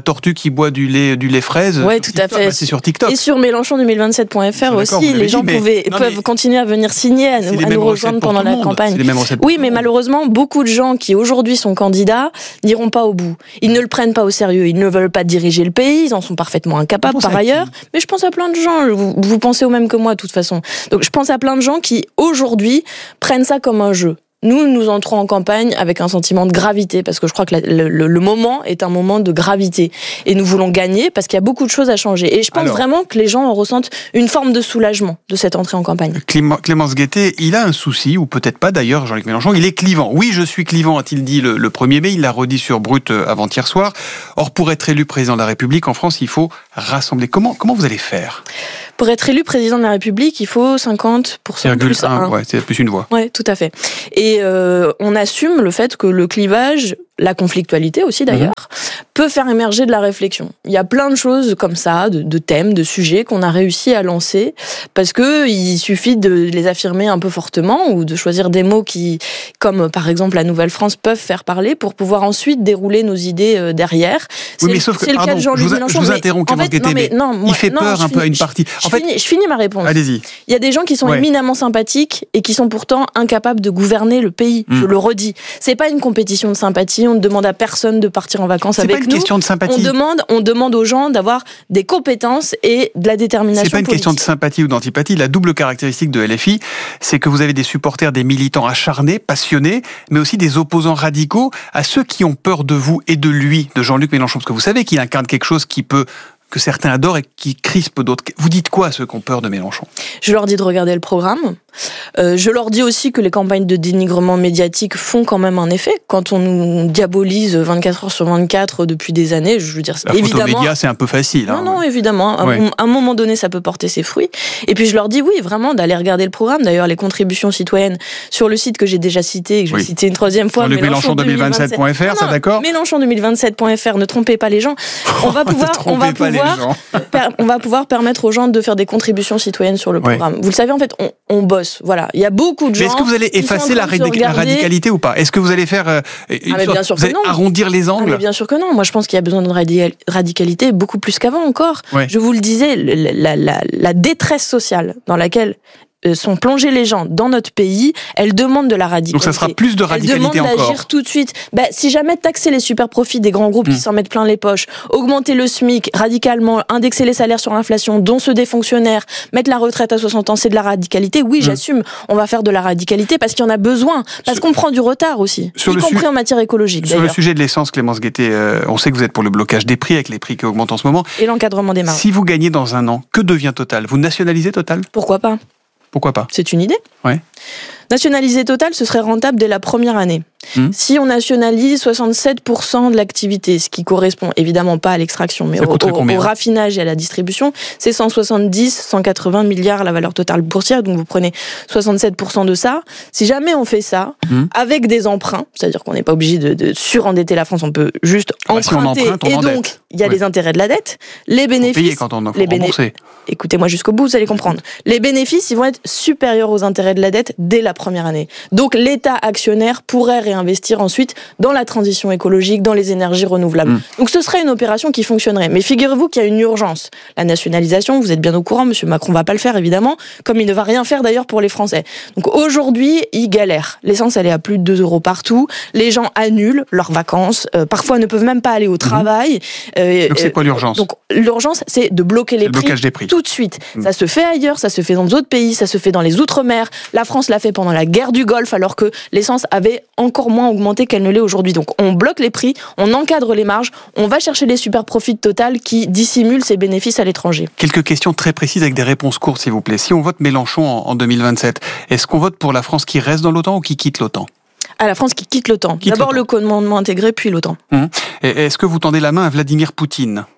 tortue qui boit du lait, du lait fraise. Ouais, tout à fait. Bah, c'est sur TikTok. Et sur Mélenchon deux mille vingt-sept point F R aussi, les gens dit, pouvaient, non, peuvent continuer à venir signer, à nous, à nous rejoindre pendant la campagne. Oui, mais malheureusement, beaucoup de gens qui aujourd'hui sont candidats n'iront pas au bout. Ils ne le prennent pas au sérieux. Ils ne veulent pas diriger le pays. Ils en sont parfaitement incapables par ailleurs. Mais je pense à plein de gens. Vous, vous pensez au même que moi, de toute façon. Donc, je pense à plein de gens qui aujourd'hui prennent ça comme un jeu. Nous, nous entrons en campagne avec un sentiment de gravité, parce que je crois que la, le, le moment est un moment de gravité. Et nous voulons gagner, parce qu'il y a beaucoup de choses à changer. Et je pense Alors, vraiment que les gens en ressentent une forme de soulagement de cette entrée en campagne. Clément, Clémence Guettet, il a un souci, ou peut-être pas d'ailleurs, Jean-Luc Mélenchon, il est clivant. Oui, je suis clivant, a-t-il dit le, le premier mai, il l'a redit sur Brut avant-hier soir. Or, pour être élu président de la République, en France, il faut rassembler. Comment, comment vous allez faire ? Pour être élu président de la République, il faut cinquante pour cent plus un. Ouais, c'est plus une voix. Ouais, tout à fait. Et euh, on assume le fait que le clivage, la conflictualité aussi d'ailleurs, mmh. peut faire émerger de la réflexion. Il y a plein de choses comme ça, de, de thèmes, de sujets qu'on a réussi à lancer, parce que il suffit de les affirmer un peu fortement ou de choisir des mots qui, comme par exemple la Nouvelle-France, peuvent faire parler pour pouvoir ensuite dérouler nos idées derrière. Oui, mais sauf que, pardon, le cas de Jean-Luc Mélenchon. Je vous interromps, Clémence Guettet, mais, non, moi, il fait non, peur un finis, peu à une partie. Je, en je, fait, finis, je finis ma réponse. Allez-y. Il y a des gens qui sont ouais. éminemment sympathiques et qui sont pourtant incapables de gouverner le pays. Mmh. Je le redis. C'est pas une compétition de sympathie. On ne demande à personne de partir en vacances c'est avec nous. C'est pas une question de sympathie. On demande, on demande aux gens d'avoir des compétences et de la détermination. C'est pas une politique. question de sympathie ou d'antipathie. La double caractéristique de L F I, c'est que vous avez des supporters, des militants acharnés, passionnés, mais aussi des opposants radicaux à ceux qui ont peur de vous et de lui, de Jean-Luc Mélenchon, parce que vous savez qu'il incarne quelque chose qui peut que certains adorent et qui crispe d'autres. Vous dites quoi à ceux qui ont peur de Mélenchon ? Je leur dis de regarder le programme. Euh, je leur dis aussi que les campagnes de dénigrement médiatique font quand même un effet. Quand on nous diabolise vingt-quatre heures sur vingt-quatre depuis des années, je veux dire, la évidemment... La photo-média, c'est un peu facile. Non, hein, non, ouais. évidemment. À, ouais. à un moment donné, ça peut porter ses fruits. Et puis je leur dis, oui, vraiment, d'aller regarder le programme. D'ailleurs, les contributions citoyennes sur le site que j'ai déjà cité, et que je vais oui. citer une troisième fois. Le Mélenchon deux mille vingt-sept point F R, ça d'accord ? Mélenchon deux mille vingt-sept point F R, ne trompez pas les gens. On va pouvoir, on va pouvoir, per, on va pouvoir permettre aux gens de faire des contributions citoyennes sur le programme. Oui. Vous le savez, en fait, on, on bosse. Voilà. Il y a beaucoup de gens. Mais est-ce que vous allez effacer la, radic- la radicalité ou pas ? Est-ce que vous allez faire euh, une ah, bien sûr vous allez non. arrondir les angles ? ah, mais bien sûr que non. Moi, je pense qu'il y a besoin de radi- radicalité beaucoup plus qu'avant encore. Ouais. Je vous le disais, la, la, la détresse sociale dans laquelle sont plongés les gens dans notre pays, elle demande de la radicalité. Donc ça sera plus de radicalité encore. Elle demande d'agir tout de suite. Bah, si jamais taxer les super profits des grands groupes mmh. qui s'en mettent plein les poches, augmenter le SMIC radicalement, indexer les salaires sur l'inflation, dont ceux des fonctionnaires, mettre la retraite à soixante ans, c'est de la radicalité. Oui, mmh. j'assume, on va faire de la radicalité parce qu'il y en a besoin, parce sur, qu'on prend du retard aussi, y compris su- en matière écologique. Sur d'ailleurs. le sujet de l'essence, Clémence Guettet, euh, on sait que vous êtes pour le blocage des prix avec les prix qui augmentent en ce moment. Et l'encadrement des marges. Si vous gagnez dans un an, que devient Total ? Vous nationalisez Total ? Pourquoi pas ? Pourquoi pas ? C'est une idée. Ouais. Nationaliser Total, ce serait rentable dès la première année. Mmh. Si on nationalise soixante-sept pour cent de l'activité, ce qui correspond évidemment pas à l'extraction, mais au, au, au raffinage et à la distribution, c'est cent soixante-dix, cent quatre-vingts milliards la valeur totale boursière, donc vous prenez soixante-sept pour cent de ça. Si jamais on fait ça, mmh. avec des emprunts, c'est-à-dire qu'on n'est pas obligé de, de surendetter la France, on peut juste bah, emprunter, si on emprunte, on et donc il y a ouais. les intérêts de la dette, les bénéfices... quand on les bénéfices. Écoutez-moi jusqu'au bout, vous allez comprendre. Les bénéfices, ils vont être supérieurs aux intérêts de la dette dès la première année. Donc l'État actionnaire pourrait réinvestir ensuite dans la transition écologique, dans les énergies renouvelables. Mmh. Donc ce serait une opération qui fonctionnerait. Mais figurez-vous qu'il y a une urgence. La nationalisation, vous êtes bien au courant, M. Macron ne va pas le faire évidemment, comme il ne va rien faire d'ailleurs pour les Français. Donc aujourd'hui, ils galèrent. L'essence, elle est à plus de deux euros partout. Les gens annulent leurs vacances. Euh, parfois ne peuvent même pas aller au travail. Mmh. Euh, donc c'est quoi l'urgence ? Donc l'urgence, c'est de bloquer les prix, des prix tout de suite. Mmh. Ça se fait ailleurs, ça se fait dans d'autres pays, ça se fait dans les Outre-mer. La France l'a fait pendant la guerre du Golfe, alors que l'essence avait encore moins augmenté qu'elle ne l'est aujourd'hui. Donc on bloque les prix, on encadre les marges, on va chercher les super profits de Total qui dissimulent ses bénéfices à l'étranger. Quelques questions très précises avec des réponses courtes, s'il vous plaît. Si on vote Mélenchon en, en deux mille vingt-sept, est-ce qu'on vote pour la France qui reste dans l'OTAN ou qui quitte l'OTAN ? À la France qui quitte l'OTAN. Quitte D'abord l'OTAN. Le commandement intégré, puis l'OTAN. Mmh. Et est-ce que vous tendez la main à Vladimir Poutine ou pas ?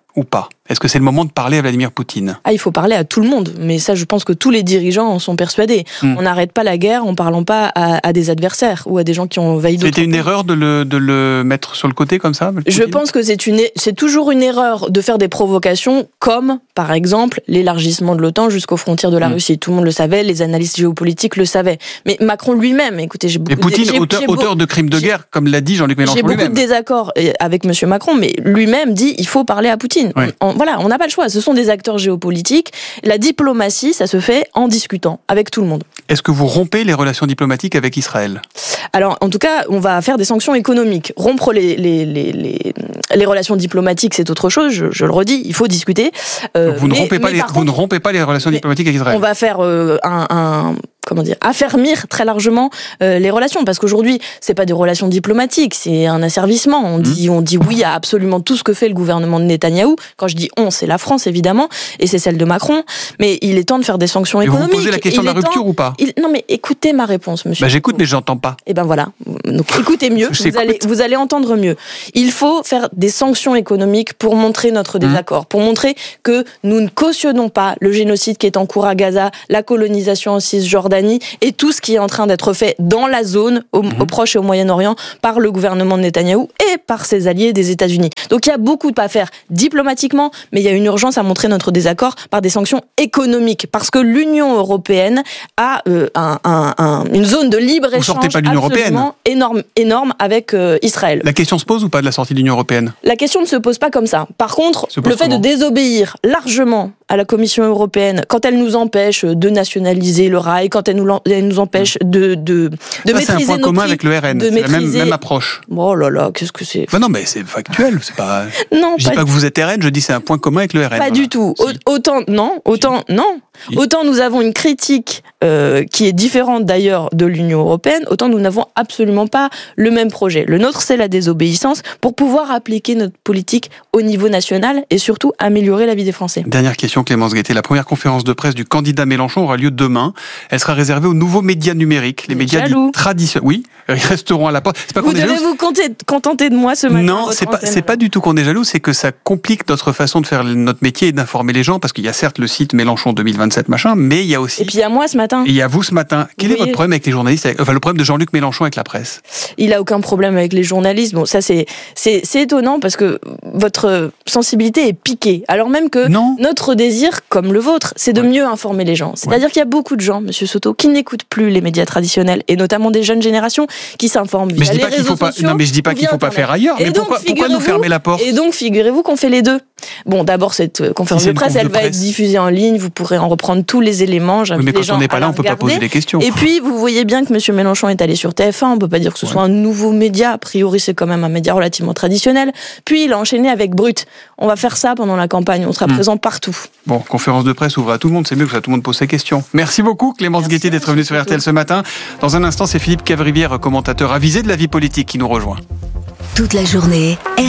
Est-ce que c'est le moment de parler à Vladimir Poutine ? Ah, il faut parler à tout le monde, mais ça, je pense que tous les dirigeants en sont persuadés. Mm. On n'arrête pas la guerre en parlant pas à, à des adversaires ou à des gens qui ont envahi d'autres. C'était une erreur de le, de le mettre sur le côté comme ça, Poutine ? Je pense que c'est, une, c'est toujours une erreur de faire des provocations comme, par exemple, l'élargissement de l'OTAN jusqu'aux frontières de la mm. Russie. Tout le monde le savait, les analystes géopolitiques le savaient. Mais Macron lui-même, écoutez, j'ai beaucoup Et Poutine, de, j'ai, auteur, j'ai auteur beau, de crimes de guerre, comme l'a dit Jean-Luc Mélenchon lui-même. J'ai beaucoup lui-même. de désaccords avec M. Macron, mais lui-même dit il faut parler à Poutine. Oui. On, voilà, on n'a pas le choix. Ce sont des acteurs géopolitiques. La diplomatie, ça se fait en discutant avec tout le monde. Est-ce que vous rompez les relations diplomatiques avec Israël ? Alors, en tout cas, on va faire des sanctions économiques. Rompre les, les, les, les, les relations diplomatiques, c'est autre chose, je, je le redis, il faut discuter. Euh, vous, ne mais, rompez pas les, vous contre, ne rompez pas les relations diplomatiques avec Israël ? On va faire euh, un... un comment dire, affermir très largement euh, les relations, parce qu'aujourd'hui, c'est pas des relations diplomatiques, c'est un asservissement. On dit, mmh. on dit oui à absolument tout ce que fait le gouvernement de Netanyahou. Quand je dis on, c'est la France évidemment, et c'est celle de Macron. Mais il est temps de faire des sanctions et économiques. Vous posez la question il de la rupture temps, ou pas il, Non, mais écoutez ma réponse, monsieur. Bah j'écoute, mais j'entends pas. Et ben voilà. Donc écoutez mieux. vous allez, vous allez entendre mieux. Il faut faire des sanctions économiques pour montrer notre désaccord, mmh. pour montrer que nous ne cautionnons pas le génocide qui est en cours à Gaza, la colonisation en Cisjordanie et tout ce qui est en train d'être fait dans la zone, au, mmh. au Proche et au Moyen-Orient, par le gouvernement de Netanyahou et par ses alliés des États-Unis. Donc il y a beaucoup à faire diplomatiquement, mais il y a une urgence à montrer notre désaccord par des sanctions économiques, parce que l'Union européenne a euh, un, un, un, une zone de libre-échange absolument énorme, énorme avec euh, Israël. La question se pose ou pas de la sortie de l'Union européenne ? La question ne se pose pas comme ça. Par contre, le fait comment ? de désobéir largement à la Commission européenne, quand elle nous empêche de nationaliser le rail, quand elle nous, elle nous empêche de, de, de ça, maîtriser c'est un point nos commun prix, avec le R N, de c'est maîtriser... la même, même approche. Oh là là, qu'est-ce que c'est ? Bah non, mais c'est factuel, c'est pas... Non, je dis pas, pas que vous êtes R N, je dis c'est un point commun avec le R N. Pas voilà. du tout. Si. Autant, non, autant, si. non. Si. Autant nous avons une critique euh, qui est différente d'ailleurs de l'Union européenne, autant nous n'avons absolument pas le même projet. Le nôtre, c'est la désobéissance pour pouvoir appliquer notre politique au niveau national et surtout améliorer la vie des Français. Dernière question, Clémence Guettet. La première conférence de presse du candidat Mélenchon aura lieu demain. Elle sera réservée aux nouveaux médias numériques, les médias traditionnels. Oui, ils resteront à la porte. C'est pas vous qu'on devez est vous compter, contenter de moi ce matin. Non, c'est pas, c'est pas du tout qu'on est jaloux, c'est que ça complique notre façon de faire notre métier et d'informer les gens, parce qu'il y a certes le site Mélenchon deux mille vingt-sept machin, mais il y a aussi... Et puis il y a moi ce matin. Et il y a vous ce matin. Quel oui. est votre problème avec les journalistes, avec... enfin le problème de Jean-Luc Mélenchon avec la presse ? Il a aucun problème avec les journalistes. Bon, ça c'est, c'est, c'est étonnant parce que votre sensibilité est piquée, alors même que non. notre désir, comme le vôtre, c'est de ouais. mieux informer les gens. C'est-à-dire ouais. qu'il y a beaucoup de gens, Monsieur Soto, qui n'écoutent plus les médias traditionnels, et notamment des jeunes générations qui s'informent via les réseaux pas, sociaux. Non, mais je dis pas qu'il faut pas faire ailleurs. Mais donc, pourquoi, pourquoi nous fermer la porte ? Et donc, figurez-vous qu'on fait les deux. Bon, d'abord, cette conférence si de presse, elle de va presse. être diffusée en ligne. Vous pourrez en reprendre tous les éléments. Oui, mais quand on n'est pas là, on peut pas poser des questions. Et puis, vous voyez bien que Monsieur Mélenchon est allé sur T F un. On peut pas dire que ce ouais. soit un nouveau média. A priori, c'est quand même un média relativement traditionnel. Puis, il a enchaîné avec Brut. On va faire ça pendant la campagne. On sera mmh. présent partout. Bon, conférence de presse ouvre à tout le monde. C'est mieux que ça, tout le monde pose ses questions. Merci beaucoup, Clémence Merci Guettet, d'être venue sur R T L ce matin. Dans un instant, c'est Philippe Cavrivière, commentateur avisé de la vie politique, qui nous rejoint. Toute la journée,